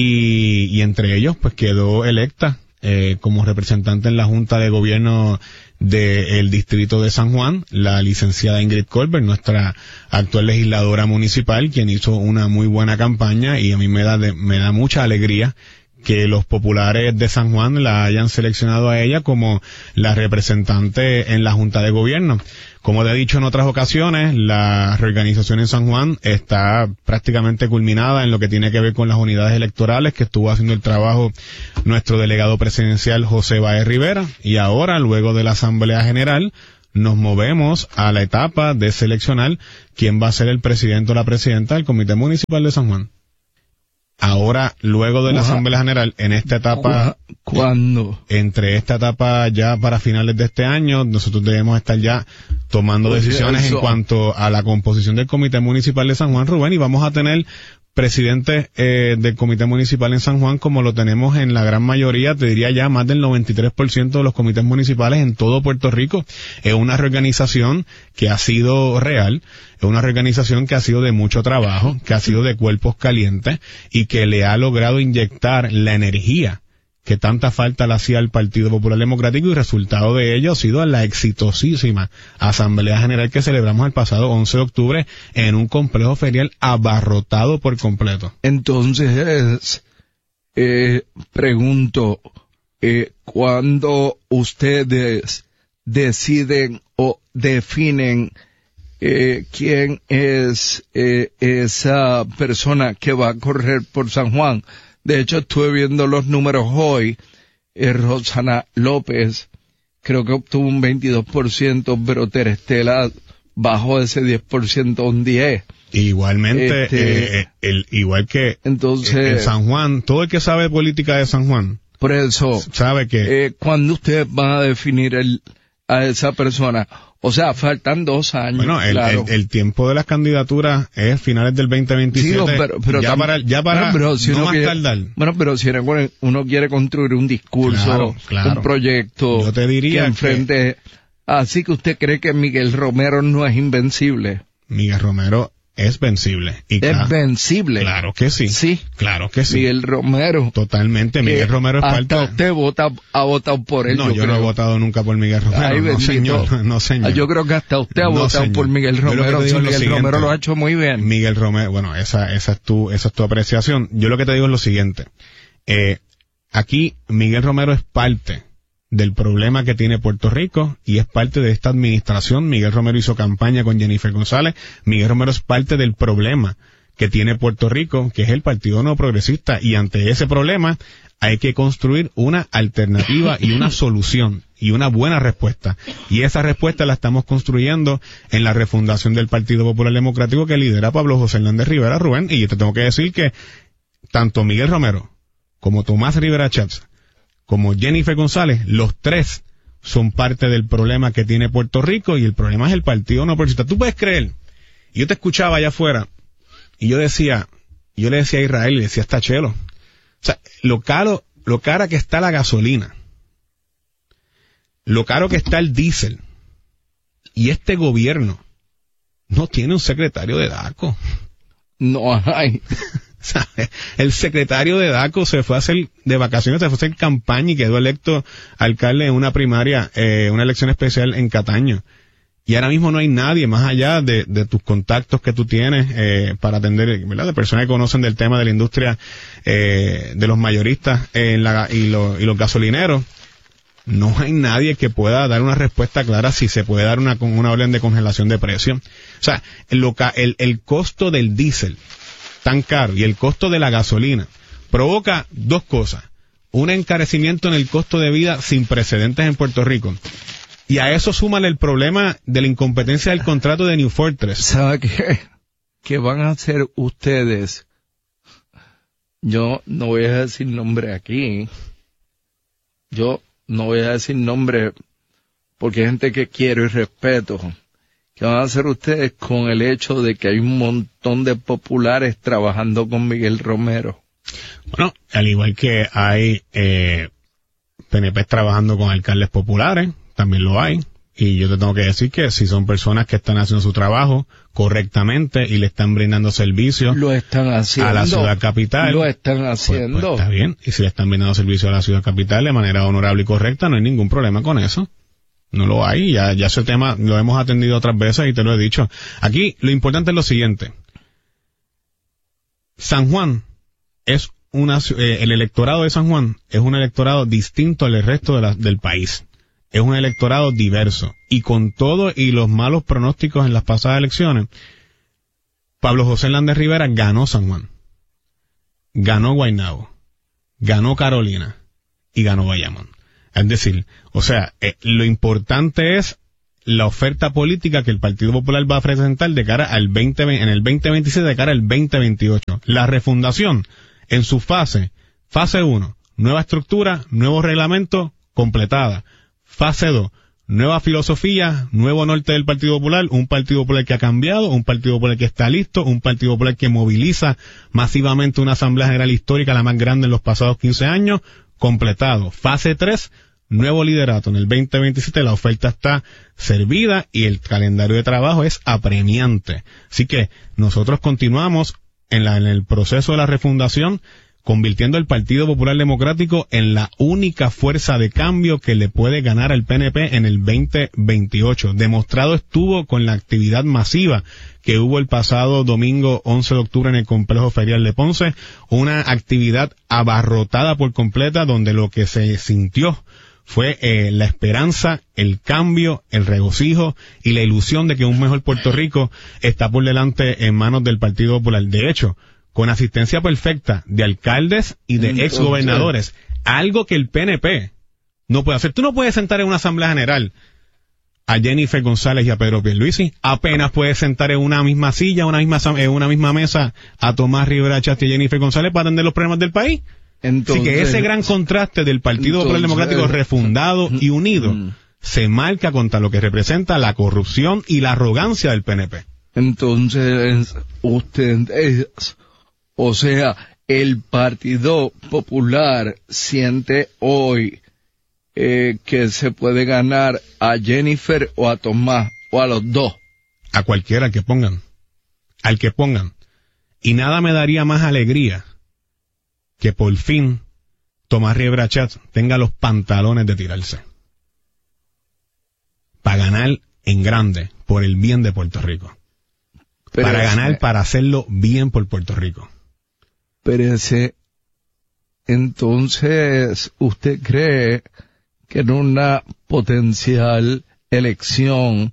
y, y entre ellos pues quedó electa Eh, como representante en la Junta de Gobierno del distrito de San Juan, la licenciada Ingrid Colbert, nuestra actual legisladora municipal, quien hizo una muy buena campaña, y a mí me da de, me da mucha alegría que los populares de San Juan la hayan seleccionado a ella como la representante en la Junta de Gobierno. Como te he dicho en otras ocasiones, la reorganización en San Juan está prácticamente culminada en lo que tiene que ver con las unidades electorales, que estuvo haciendo el trabajo nuestro delegado presidencial José Báez Rivera, y ahora, luego de la Asamblea General, nos movemos a la etapa de seleccionar quién va a ser el presidente o la presidenta del Comité Municipal de San Juan. Ahora, luego de la Asamblea General, en esta etapa, ¿cuándo? Entre esta etapa ya para finales de este año, nosotros debemos estar ya tomando Oye, decisiones eso. en cuanto a la composición del Comité Municipal de San Juan, Rubén, y vamos a tener presidente eh, del Comité Municipal en San Juan, como lo tenemos en la gran mayoría, te diría ya más del noventa y tres por ciento de los comités municipales en todo Puerto Rico. Es una reorganización que ha sido real, es una reorganización que ha sido de mucho trabajo, que ha sido de cuerpos calientes y que le ha logrado inyectar la energía que tanta falta le hacía al Partido Popular Democrático, y resultado de ello ha sido la exitosísima Asamblea General que celebramos el pasado once de octubre en un complejo ferial abarrotado por completo. Entonces, eh, pregunto, eh, ¿cuándo ustedes deciden o definen eh, quién es eh, esa persona que va a correr por San Juan? De hecho, estuve viendo los números hoy. Eh, Rosana López creo que obtuvo un veintidós por ciento, pero Terestela bajó ese diez por ciento a un diez por ciento. Igualmente, Este, eh, el, igual que entonces, en San Juan, todo el que sabe de política de San Juan, por eso, sabe que... Eh, ¿cuándo ustedes van a definir el, a esa persona? O sea, faltan dos años. Bueno, el, claro. el, el tiempo de las candidaturas es finales del veinte veintisiete. Sí, pero, pero ya tam- para, ya para bueno, pero si no uno más quiere, tardar. Bueno, pero si uno quiere construir un discurso, Claro, claro. un proyecto Yo te diría que enfrente... que- Así que usted cree que Miguel Romero no es invencible. Miguel Romero es vencible. Y Es claro, vencible. Claro que sí. Sí. Claro que sí. Miguel Romero. Totalmente. Miguel Romero es parte... Hasta usted vota, ha votado por él, No, yo, yo creo. no he votado nunca por Miguel Romero. Ay, no, bendito. señor. No, señor. Ah, Yo creo que hasta usted ha No, votado señor. por Miguel Yo lo que Romero. te digo Sí, es lo Miguel siguiente. Romero lo ha hecho muy bien. Miguel Romero, bueno, esa, esa es tu, esa es tu apreciación. Yo lo que te digo es lo siguiente. Eh, aquí Miguel Romero es parte del problema que tiene Puerto Rico y es parte de esta administración. Miguel Romero hizo campaña con Jennifer González. Miguel Romero es parte del problema que tiene Puerto Rico, que es el Partido No Progresista, y ante ese problema hay que construir una alternativa y una solución y una buena respuesta. Y esa respuesta la estamos construyendo en la refundación del Partido Popular Democrático que lidera Pablo José Hernández Rivera, Rubén, y yo te tengo que decir que tanto Miguel Romero como Tomás Rivera Chats como Jennifer González, los tres son parte del problema que tiene Puerto Rico, y el problema es el Partido No Progresista. Tú puedes creer, y yo te escuchaba allá afuera, y yo decía, yo le decía a Israel, y le decía hasta Chelo, o sea, lo caro, lo cara que está la gasolina, lo caro que está el diésel, y este gobierno no tiene un secretario de DACO. No hay. ¿Sabe? El secretario de DACO se fue a hacer de vacaciones, se fue a hacer campaña y quedó electo alcalde en una primaria, eh, una elección especial en Cataño. Y ahora mismo no hay nadie más allá de, de tus contactos que tú tienes eh, para atender, ¿verdad? De personas que conocen del tema de la industria eh, de los mayoristas en la, y, lo, y los gasolineros. No hay nadie que pueda dar una respuesta clara si se puede dar una, una orden de congelación de precios. O sea, el, el, el costo del diésel tan caro y el costo de la gasolina provoca dos cosas. Un encarecimiento en el costo de vida sin precedentes en Puerto Rico. Y a eso súmale el problema de la incompetencia del contrato de New Fortress. ¿Sabe qué? ¿Qué van a hacer ustedes? Yo no voy a decir nombre aquí. Yo no voy a decir nombre porque hay gente que quiero y respeto. ¿Qué van a hacer ustedes con el hecho de que hay un montón de populares trabajando con Miguel Romero? Bueno, al igual que hay eh, P N P trabajando con alcaldes populares, también lo hay. Y yo te tengo que decir que si son personas que están haciendo su trabajo correctamente y le están brindando servicios lo están haciendo, a la ciudad capital, lo están haciendo. Pues, pues está bien. Y si le están brindando servicios a la ciudad capital de manera honorable y correcta, no hay ningún problema con eso. No lo hay, ya, ya ese tema lo hemos atendido otras veces y te lo he dicho. Aquí lo importante es lo siguiente. San Juan es una, eh, el electorado de San Juan es un electorado distinto al resto de la, del país. Es un electorado diverso. Y con todo y los malos pronósticos en las pasadas elecciones, Pablo José Hernández Rivera ganó San Juan, ganó Guaynabo, ganó Carolina y ganó Bayamón. Es decir, o sea, eh, lo importante es la oferta política que el Partido Popular va a presentar de cara al veinte, en el veinte veintisiete, de cara al veinte veintiocho. La refundación en su fase, fase uno, nueva estructura, nuevo reglamento, completada. Fase dos, nueva filosofía, nuevo norte del Partido Popular, un Partido Popular que ha cambiado, un Partido Popular que está listo, un Partido Popular que moviliza masivamente una Asamblea General Histórica, la más grande en los pasados quince años, completado. Fase tres, nuevo liderato. En el veinte veintisiete la oferta está servida y el calendario de trabajo es apremiante. Así que nosotros continuamos en, la, en el proceso de la refundación, convirtiendo el Partido Popular Democrático en la única fuerza de cambio que le puede ganar al P N P en el veinte veintiocho. Demostrado estuvo con la actividad masiva que hubo el pasado domingo once de octubre en el Complejo Ferial de Ponce, una actividad abarrotada por completa donde lo que se sintió fue eh, la esperanza, el cambio, el regocijo y la ilusión de que un mejor Puerto Rico está por delante en manos del Partido Popular. De hecho, con asistencia perfecta de alcaldes y de Entonces, exgobernadores, algo que el P N P no puede hacer. Tú no puedes sentar en una asamblea general a Jennifer González y a Pedro Pierluisi, apenas puedes sentar en una misma silla, una misma en una misma mesa a Tomás Rivera Chatz y a Jennifer González para atender los problemas del país. Entonces, Así que ese gran contraste del Partido Popular Democrático refundado y unido mm, se marca contra lo que representa la corrupción y la arrogancia del P N P. Entonces, usted, o sea, el Partido Popular siente hoy eh, que se puede ganar a Jennifer o a Tomás o a los dos. A cualquiera que pongan, al que pongan. Y nada me daría más alegría que por fin Tomás Rivera Chatz tenga los pantalones de tirarse para ganar en grande por el bien de Puerto Rico. Pero para ese, ganar, para hacerlo bien por Puerto Rico. Pero ese, entonces, ¿usted cree que en una potencial elección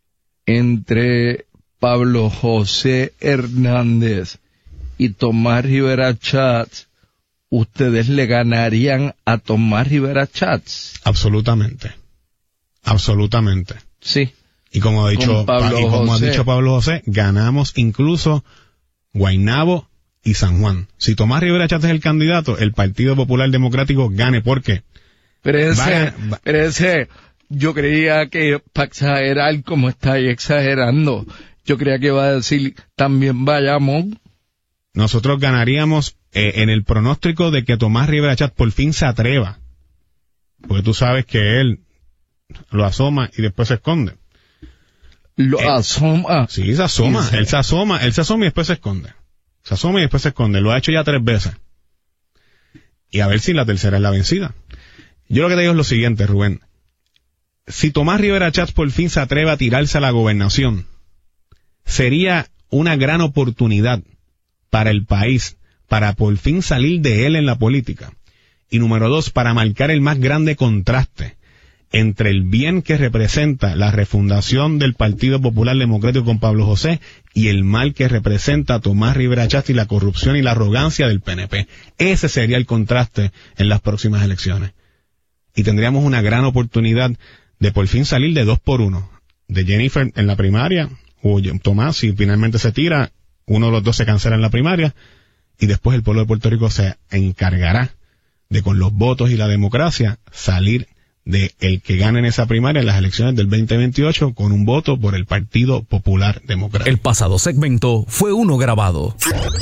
entre Pablo José Hernández y Tomás Rivera Chatz, ustedes le ganarían a Tomás Rivera Chatz? Absolutamente. Absolutamente. Sí. Y como ha dicho, Pablo y como ha dicho Pablo José, ganamos incluso Guaynabo y San Juan. Si Tomás Rivera Chatz es el candidato, el Partido Popular Democrático gane. ¿Por qué? Pero ese, va, pero ese, yo creía que para exagerar como está ahí exagerando, yo creía que iba a decir también Bayamón. Nosotros ganaríamos eh, en el pronóstico de que Tomás Rivera Chatz por fin se atreva. Porque tú sabes que él lo asoma y después se esconde. Lo él, asoma. Sí, se asoma. Él se asoma, él se asoma y después se esconde. Se asoma y después se esconde. Lo ha hecho ya tres veces. Y a ver si la tercera es la vencida. Yo lo que te digo es lo siguiente, Rubén. Si Tomás Rivera Chatz por fin se atreve a tirarse a la gobernación, sería una gran oportunidad para el país, para por fin salir de él en la política. Y número dos, para marcar el más grande contraste entre el bien que representa la refundación del Partido Popular Democrático con Pablo José y el mal que representa Tomás Rivera Chatz y la corrupción y la arrogancia del P N P. Ese sería el contraste en las próximas elecciones. Y tendríamos una gran oportunidad de por fin salir de dos por uno. De Jennifer en la primaria, o Tomás, si finalmente se tira, uno de los dos se cancela en la primaria, y después el pueblo de Puerto Rico se encargará de, con los votos y la democracia, salir de el que gane en esa primaria en las elecciones del veinte veintiocho con un voto por el Partido Popular Democrático. El pasado segmento fue uno grabado.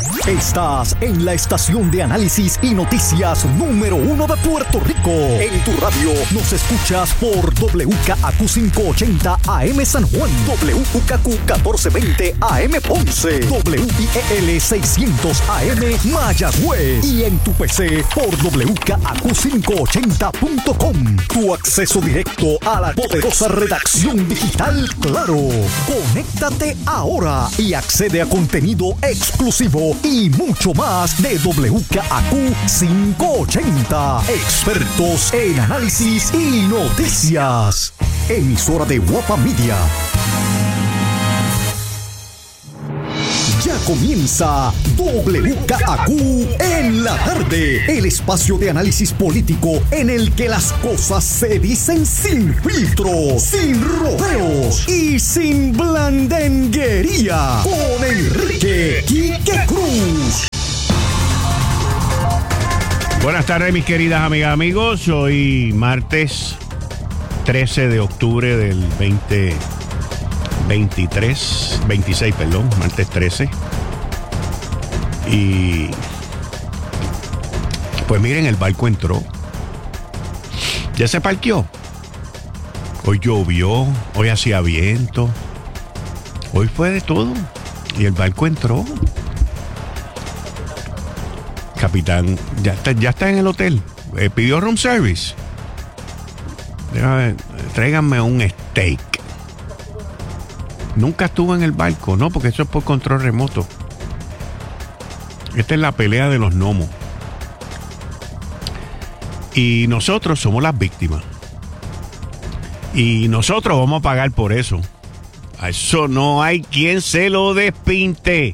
Estás en la estación de análisis y noticias número uno de Puerto Rico. En tu radio nos escuchas por W K A Q quinientos ochenta A M San Juan, W K Q catorce veinte A M Ponce, W I E L seiscientos A M Mayagüez y en tu P C por W K A Q quinientos ochenta punto com. Tu tu acceso directo a la poderosa redacción digital Claro. Conéctate ahora y accede a contenido exclusivo y mucho más de W K A Q quinientos ochenta. Expertos en análisis y noticias. Emisora de Guapa Media. Ya comienza W K A Q en la tarde, el espacio de análisis político en el que las cosas se dicen sin filtros, sin rodeos y sin blandenguería. Con Enrique Quique Cruz. Buenas tardes, mis queridas amigas, amigos. Hoy martes trece de octubre del veinte veintitrés, veintiséis, perdón, martes trece. Y pues miren, el barco entró. Ya se parqueó. Hoy llovió, hoy hacía viento, hoy fue de todo. Y el barco entró. Capitán, ya está, ya está en el hotel. Eh, pidió room service. Déjame, tráiganme un steak. Nunca estuvo en el barco, no, porque eso es por control remoto. Esta es la pelea de los gnomos. Y nosotros somos las víctimas. Y nosotros vamos a pagar por eso. A eso no hay quien se lo despinte.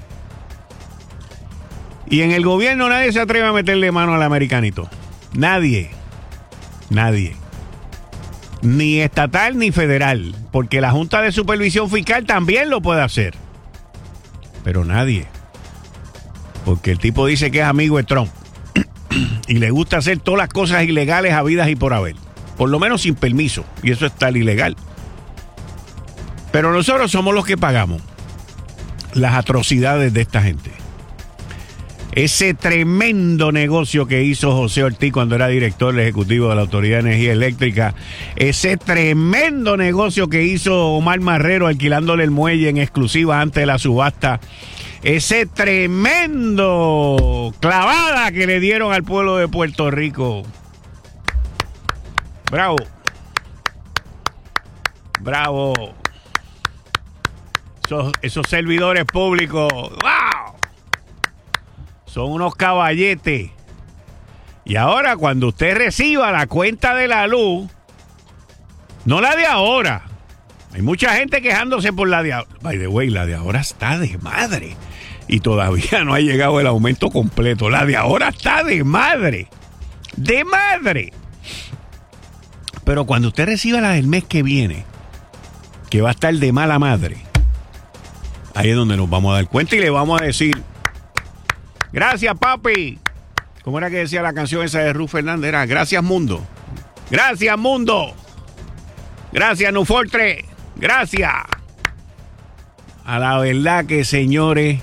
Y en el gobierno nadie se atreve a meterle mano al americanito. Nadie. Nadie. Ni estatal ni federal. Porque la Junta de Supervisión Fiscal también lo puede hacer. Pero nadie. Porque el tipo dice que es amigo de Trump. Y le gusta hacer todas las cosas ilegales habidas y por haber. Por lo menos sin permiso. Y eso es tal ilegal. Pero nosotros somos los que pagamos las atrocidades de esta gente. Ese tremendo negocio que hizo José Ortiz cuando era director ejecutivo de la Autoridad de Energía Eléctrica, ese tremendo negocio que hizo Omar Marrero alquilándole el muelle en exclusiva antes de la subasta, ese tremendo clavada que le dieron al pueblo de Puerto Rico. Bravo. Bravo. Esos, esos servidores públicos. ¡Wow! Son unos caballetes. Y ahora cuando usted reciba la cuenta de la luz, no la de ahora. Hay mucha gente quejándose por la de ahora. By the way, la de ahora está de madre. Y todavía no ha llegado el aumento completo. La de ahora está de madre. De madre. Pero cuando usted reciba la del mes que viene, que va a estar de mala madre, ahí es donde nos vamos a dar cuenta y le vamos a decir: gracias, papi. ¿Cómo era que decía la canción esa de Ruth Fernández? Era gracias, mundo. Gracias, mundo. Gracias, Nufortre. Gracias. A la verdad que, señores,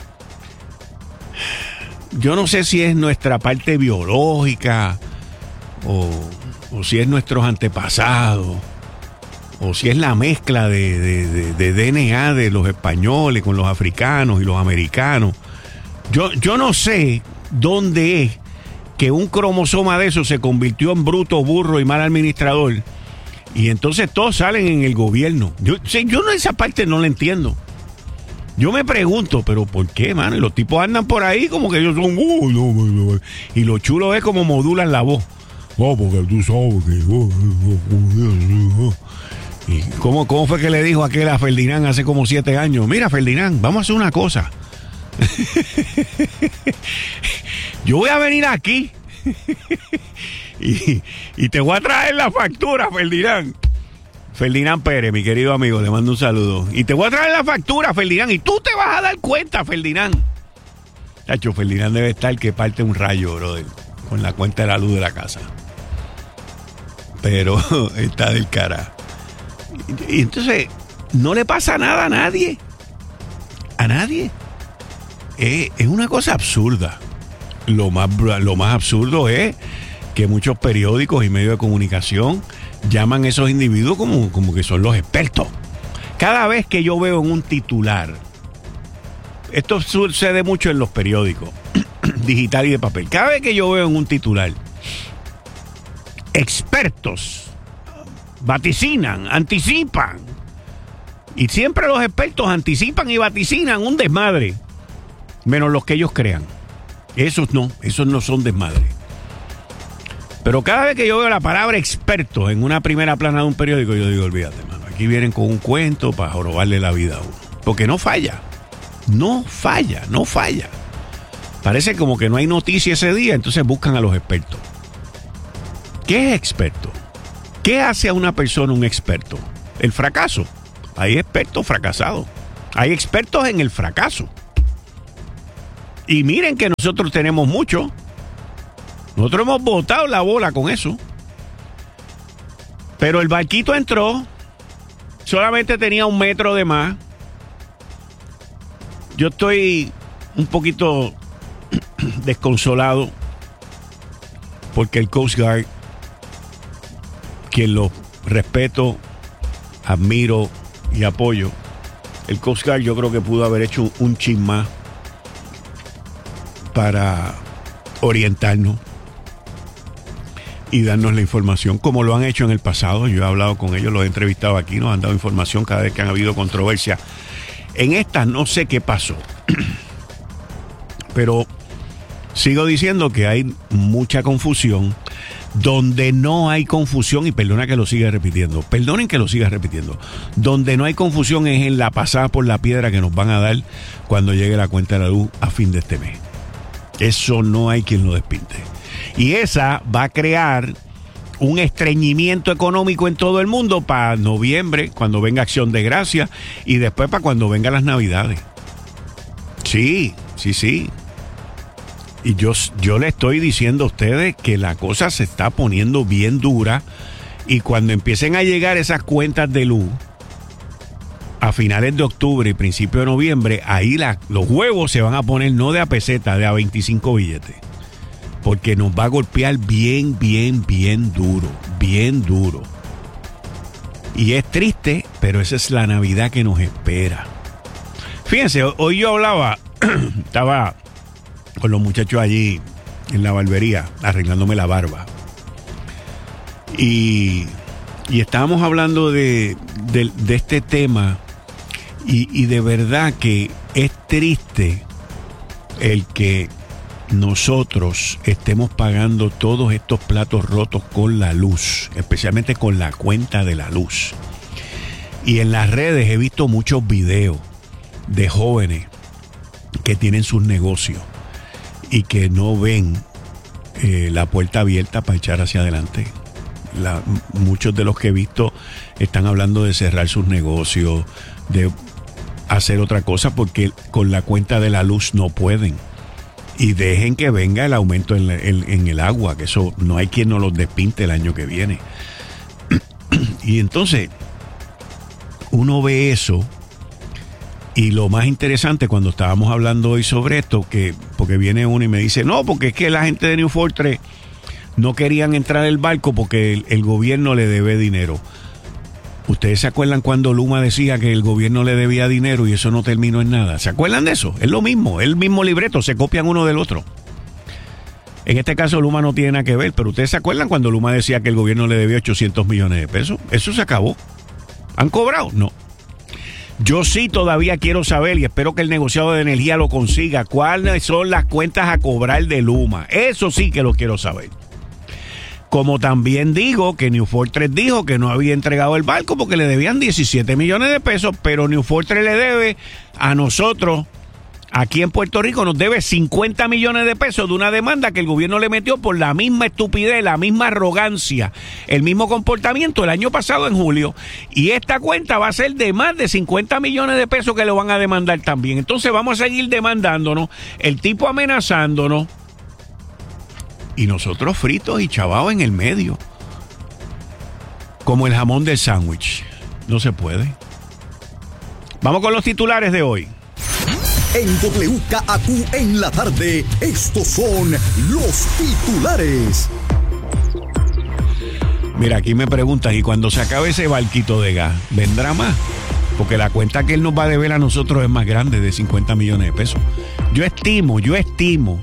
yo no sé si es nuestra parte biológica o, o si es nuestros antepasados o si es la mezcla de, de, de, de D N A de los españoles con los africanos y los americanos. Yo, yo no sé dónde es que un cromosoma de eso se convirtió en bruto, burro y mal administrador. Y entonces todos salen en el gobierno. Yo, yo no, esa parte no la entiendo. Yo me pregunto, pero ¿por qué, mano? Y los tipos andan por ahí como que ellos son... Uh, no, no, no. Y lo chulo es como modulan la voz. Oh, porque tú sabes que... Oh, oh, oh, oh. ¿Y cómo, cómo fue que le dijo aquel a Ferdinand hace como siete años? Mira, Ferdinand, vamos a hacer una cosa. Yo voy a venir aquí y, y te voy a traer la factura, Ferdinand. Ferdinand Pérez, mi querido amigo, le mando un saludo. Y te voy a traer la factura, Ferdinand, y tú te vas a dar cuenta, Ferdinand. Tacho, Ferdinand debe estar que parte un rayo, brother, con la cuenta de la luz de la casa. Pero está del cara. Y, y entonces, no le pasa nada a nadie. A nadie. Es, es una cosa absurda. Lo más, lo más absurdo es que muchos periódicos y medios de comunicación llaman a esos individuos como, como que son los expertos. Cada vez que yo veo en un titular, esto sucede mucho en los periódicos, digital y de papel. Cada vez que yo veo en un titular, expertos vaticinan, anticipan. Y siempre los expertos anticipan y vaticinan un desmadre. Menos los que ellos crean. Esos no, esos no son desmadre. Pero cada vez que yo veo la palabra experto en una primera plana de un periódico, yo digo, olvídate, mano, aquí vienen con un cuento para jorobarle la vida a uno. Porque no falla, no falla, no falla. Parece como que no hay noticia ese día, entonces buscan a los expertos. ¿Qué es experto? ¿Qué hace a una persona un experto? El fracaso. Hay expertos fracasados. Hay expertos en el fracaso. Y miren que nosotros tenemos mucho. Nosotros hemos botado la bola con eso. Pero el barquito entró. Solamente tenía un metro de más. Yo estoy un poquito desconsolado porque el Coast Guard, quien lo respeto, admiro y apoyo, el Coast Guard yo creo que pudo haber hecho un, un chin más para orientarnos y darnos la información como lo han hecho en el pasado. Yo he hablado con ellos, los he entrevistado aquí, nos han dado información cada vez que han habido controversia. En esta no sé qué pasó, pero sigo diciendo que hay mucha confusión. Donde no hay confusión, y perdona que lo siga repitiendo, perdonen que lo siga repitiendo, donde no hay confusión es en la pasada por la piedra que nos van a dar cuando llegue la cuenta de la luz a fin de este mes. Eso no hay quien lo despinte. Y esa va a crear un estreñimiento económico en todo el mundo para noviembre, cuando venga Acción de Gracias, y después para cuando vengan las Navidades. Sí, sí, sí. Y yo, yo le estoy diciendo a ustedes que la cosa se está poniendo bien dura, y cuando empiecen a llegar esas cuentas de luz a finales de octubre y principio de noviembre, ahí la, los huevos se van a poner no de a peseta, de a veinticinco billetes. Porque nos va a golpear bien, bien, bien duro, bien duro. Y es triste, pero esa es la Navidad que nos espera. Fíjense, hoy yo hablaba, estaba con los muchachos allí en la barbería, arreglándome la barba. Y, y estábamos hablando de, de, de este tema, y, y de verdad que es triste el que nosotros estemos pagando todos estos platos rotos con la luz, especialmente con la cuenta de la luz. Y en las redes he visto muchos videos de jóvenes que tienen sus negocios y que no ven eh, la puerta abierta para echar hacia adelante. La, muchos de los que he visto están hablando de cerrar sus negocios, de hacer otra cosa, porque con la cuenta de la luz no pueden. Y dejen que venga el aumento en, en, en el agua, que eso no hay quien nos los despinte el año que viene. Y entonces uno ve eso. Y lo más interesante, cuando estábamos hablando hoy sobre esto, que porque viene uno y me dice, no, porque es que la gente de New Fortress no querían entrar al barco porque el, el gobierno le debe dinero. ¿Ustedes se acuerdan cuando Luma decía que el gobierno le debía dinero y eso no terminó en nada? ¿Se acuerdan de eso? Es lo mismo, es el mismo libreto, se copian uno del otro. En este caso Luma no tiene nada que ver, pero ¿ustedes se acuerdan cuando Luma decía que el gobierno le debía ochocientos millones de pesos? Eso se acabó. ¿Han cobrado? No. Yo sí todavía quiero saber, y espero que el negociado de energía lo consiga, cuáles son las cuentas a cobrar de Luma. Eso sí que lo quiero saber. Como también digo que New Fortress dijo que no había entregado el barco porque le debían diecisiete millones de pesos, pero New Fortress le debe a nosotros, aquí en Puerto Rico, nos debe cincuenta millones de pesos de una demanda que el gobierno le metió por la misma estupidez, la misma arrogancia, el mismo comportamiento el año pasado en julio. Y esta cuenta va a ser de más de cincuenta millones de pesos que lo van a demandar también. Entonces vamos a seguir demandándonos, el tipo amenazándonos, y nosotros fritos y chavados en el medio, como el jamón del sándwich. No se puede. Vamos con los titulares de hoy. En W K A Q en la tarde, estos son los titulares. Mira, aquí me preguntan, ¿y cuando se acabe ese barquito de gas, vendrá más? Porque la cuenta que él nos va a deber a nosotros es más grande, de cincuenta millones de pesos. Yo estimo, yo estimo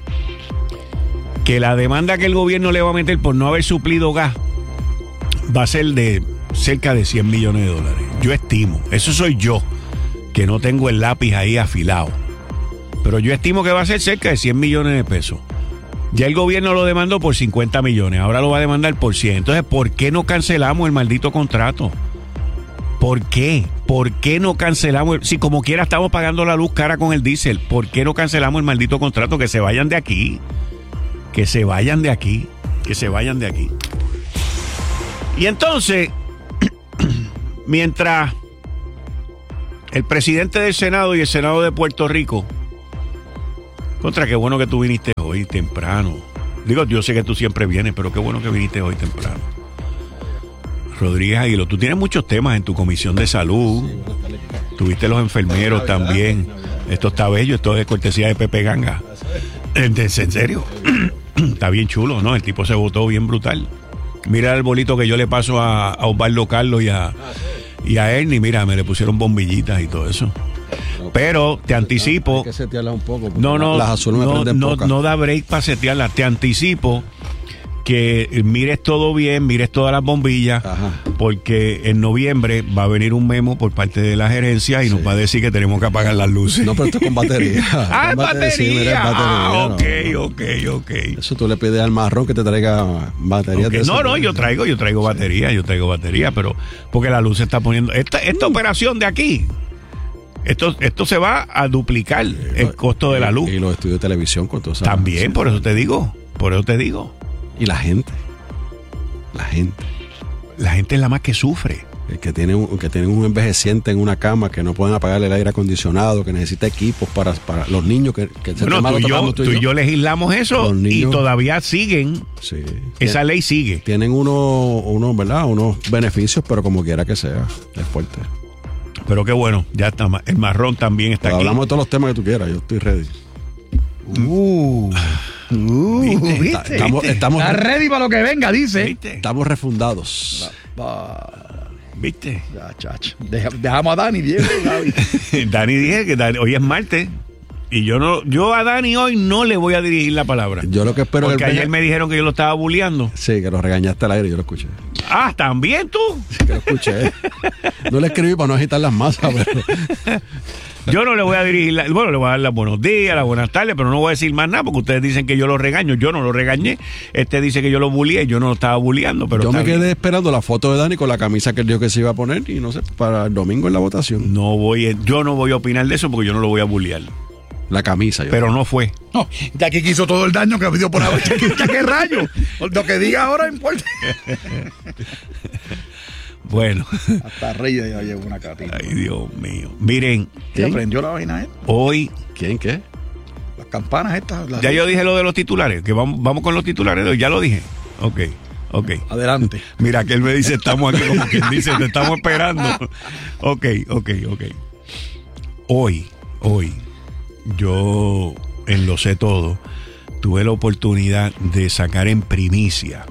que la demanda que el gobierno le va a meter por no haber suplido gas va a ser de cerca de cien millones de dólares. Yo estimo, eso soy yo, que no tengo el lápiz ahí afilado. Pero yo estimo que va a ser cerca de cien millones de pesos. Ya el gobierno lo demandó por cincuenta millones, ahora lo va a demandar por cien. Entonces, ¿por qué no cancelamos el maldito contrato? ¿Por qué? ¿Por qué no cancelamos? Si como quiera estamos pagando la luz cara con el diésel, ¿por qué no cancelamos el maldito contrato? Que se vayan de aquí. Que se vayan de aquí. Que se vayan de aquí. Y entonces, mientras el presidente del Senado y el Senado de Puerto Rico, contra, qué bueno que tú viniste hoy temprano. Digo, yo sé que tú siempre vienes, pero qué bueno que viniste hoy temprano. Rodríguez Aguiló, tú tienes muchos temas en tu comisión de salud. Tuviste los enfermeros también. Esto está bello, esto es cortesía de Pepe Ganga. ¿En serio? Está bien chulo, ¿no? El tipo se votó bien brutal. Mira el bolito que yo le paso a, a Osvaldo Carlos y a, y a Ernie. Mira, me le pusieron bombillitas y todo eso. Pero te anticipo. Hay que setearlas un poco. No, no, las azules me no, prenden no, pocas. no da break para setearlas. Te anticipo que mires todo bien, mires todas las bombillas. Ajá. Porque en noviembre va a venir un memo por parte de la gerencia y sí. nos va a decir que tenemos que apagar las luces. No, pero esto es con batería. ah, es batería. Sí, mira, es batería. Ah, ok, no. ok, ok. Eso tú le pides al marrón que te traiga batería. Okay. De no, no, yo traigo, yo traigo sí. batería, yo traigo batería, pero porque la luz se está poniendo. Esta, esta mm. operación de aquí. Esto, esto se va a duplicar sí, el costo de la luz. Y los estudios de televisión con todo eso. También, sí. por eso te digo. Por eso te digo. Y la gente. La gente. La gente es la más que sufre. El que tiene un, que tiene un envejeciente en una cama, que no pueden apagarle el aire acondicionado, que necesita equipos para, para los niños que, que se bueno, tú, y yo, tú y yo. yo legislamos eso niños, y todavía siguen. Sí. Esa Tien, ley sigue. Tienen unos, uno, ¿verdad? unos beneficios, pero como quiera que sea, es fuerte. Pero qué bueno, ya está. El marrón también está pero aquí. Hablamos de todos los temas que tú quieras, yo estoy ready. Uh, uh, ¿viste? ¿Viste? Estamos, estamos Está ready para lo que venga, dice. ¿Viste? Estamos refundados. ¿Viste? Ya, chacho. Deja, dejamos a Dani, Diego, Gaby. Dani dije que Dani, hoy es martes. Y yo no, yo a Dani hoy no le voy a dirigir la palabra. Yo lo que espero Porque que ayer me dijeron que yo lo estaba bulleando. Sí, que lo regañaste al aire, yo lo escuché. Ah, ¿también tú? Sí, que lo escuché. No le escribí para no agitar las masas, pero... Yo no le voy a dirigir, la, bueno, le voy a dar las buenos días, las buenas tardes, pero no voy a decir más nada porque ustedes dicen que yo lo regaño. Yo no lo regañé. Este dice que yo lo bullié, yo no lo estaba bulleando. Pero yo me quedé bien. esperando la foto de Dani con la camisa que él dijo que se iba a poner y no sé, para el domingo en la votación. No voy, yo no voy a opinar de eso porque yo no lo voy a bullear. La camisa. Yo pero creo. no fue. No, ya que quiso todo el daño que me dio por haber. ¿Ya qué rayo? Lo que diga ahora importa. Bueno. Hasta Reyes ya llevo una capita. Ay, Dios mío. Miren. ¿Quién aprendió la vaina esta? Hoy. ¿Quién qué? Las campanas estas. Las ya yo dije lo de los titulares. Que vamos, vamos con los titulares. Ya lo dije. Ok. Ok. Adelante. Mira que él me dice, estamos aquí, como quien dice, te estamos esperando. Ok, ok, ok. Hoy, hoy, yo en Lo Sé Todo tuve la oportunidad de sacar en primicia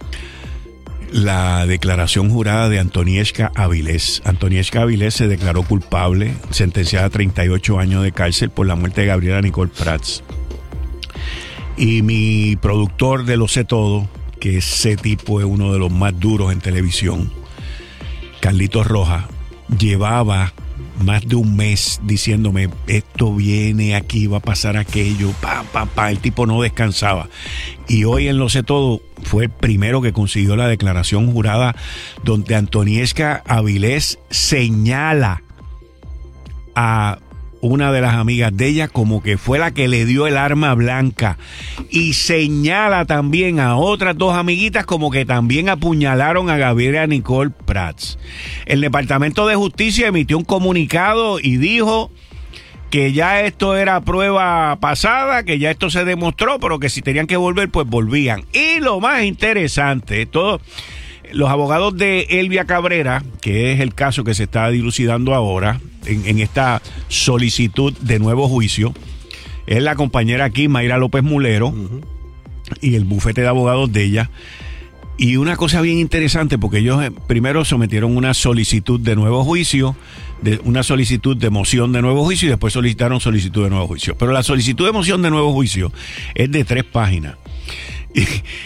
la declaración jurada de Antonieshka Avilés. Antonieshka Avilés se declaró culpable, sentenciada a treinta y ocho años de cárcel por la muerte de Gabriela Nicole Prats. Y mi productor de Lo Sé Todo, que ese tipo es uno de los más duros en televisión, Carlitos Rojas, llevaba más de un mes diciéndome, esto viene, aquí va a pasar aquello, pa, pa, pa. El tipo no descansaba. Y hoy en Lo Sé Todo fue el primero que consiguió la declaración jurada donde Antonieshka Avilés señala a una de las amigas de ella como que fue la que le dio el arma blanca y señala también a otras dos amiguitas como que también apuñalaron a Gabriela Nicole Prats. El Departamento de Justicia emitió un comunicado y dijo que ya esto era prueba pasada, que ya esto se demostró, pero que si tenían que volver, pues volvían. Y lo más interesante, todo... Los abogados de Elvia Cabrera, que es el caso que se está dilucidando ahora en, en esta solicitud de nuevo juicio, es la compañera aquí, Mayra López Mulero, uh-huh. y el bufete de abogados de ella. Y una cosa bien interesante, porque ellos primero sometieron una solicitud de nuevo juicio, de una solicitud de moción de nuevo juicio, y después solicitaron solicitud de nuevo juicio. Pero la solicitud de moción de nuevo juicio es de tres páginas. Y,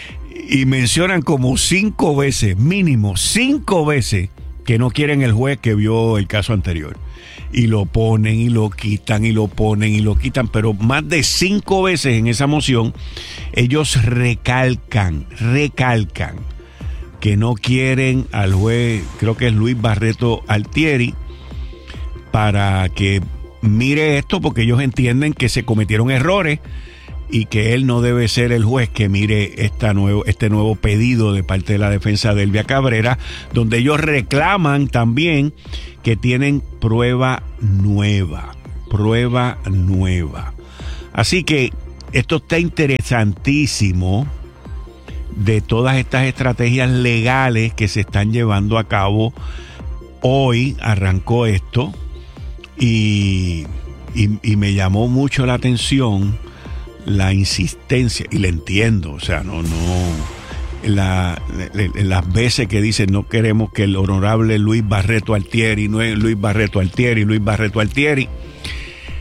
y mencionan como cinco veces, mínimo cinco veces, que no quieren el juez que vio el caso anterior. Y lo ponen y lo quitan y lo ponen y lo quitan, pero más de cinco veces en esa moción ellos recalcan, recalcan que no quieren al juez, creo que es Luis Barreto Altieri, para que mire esto, porque ellos entienden que se cometieron errores y que él no debe ser el juez que mire esta nuevo, este nuevo pedido de parte de la defensa de Elvia Cabrera, donde ellos reclaman también que tienen prueba nueva, prueba nueva. Así que esto está interesantísimo, de todas estas estrategias legales que se están llevando a cabo. Hoy arrancó esto y, y, y me llamó mucho la atención la insistencia, y le entiendo, o sea, no, no, la, la, las veces que dicen no queremos que el honorable Luis Barreto Altieri, no es Luis Barreto Altieri, Luis Barreto Altieri,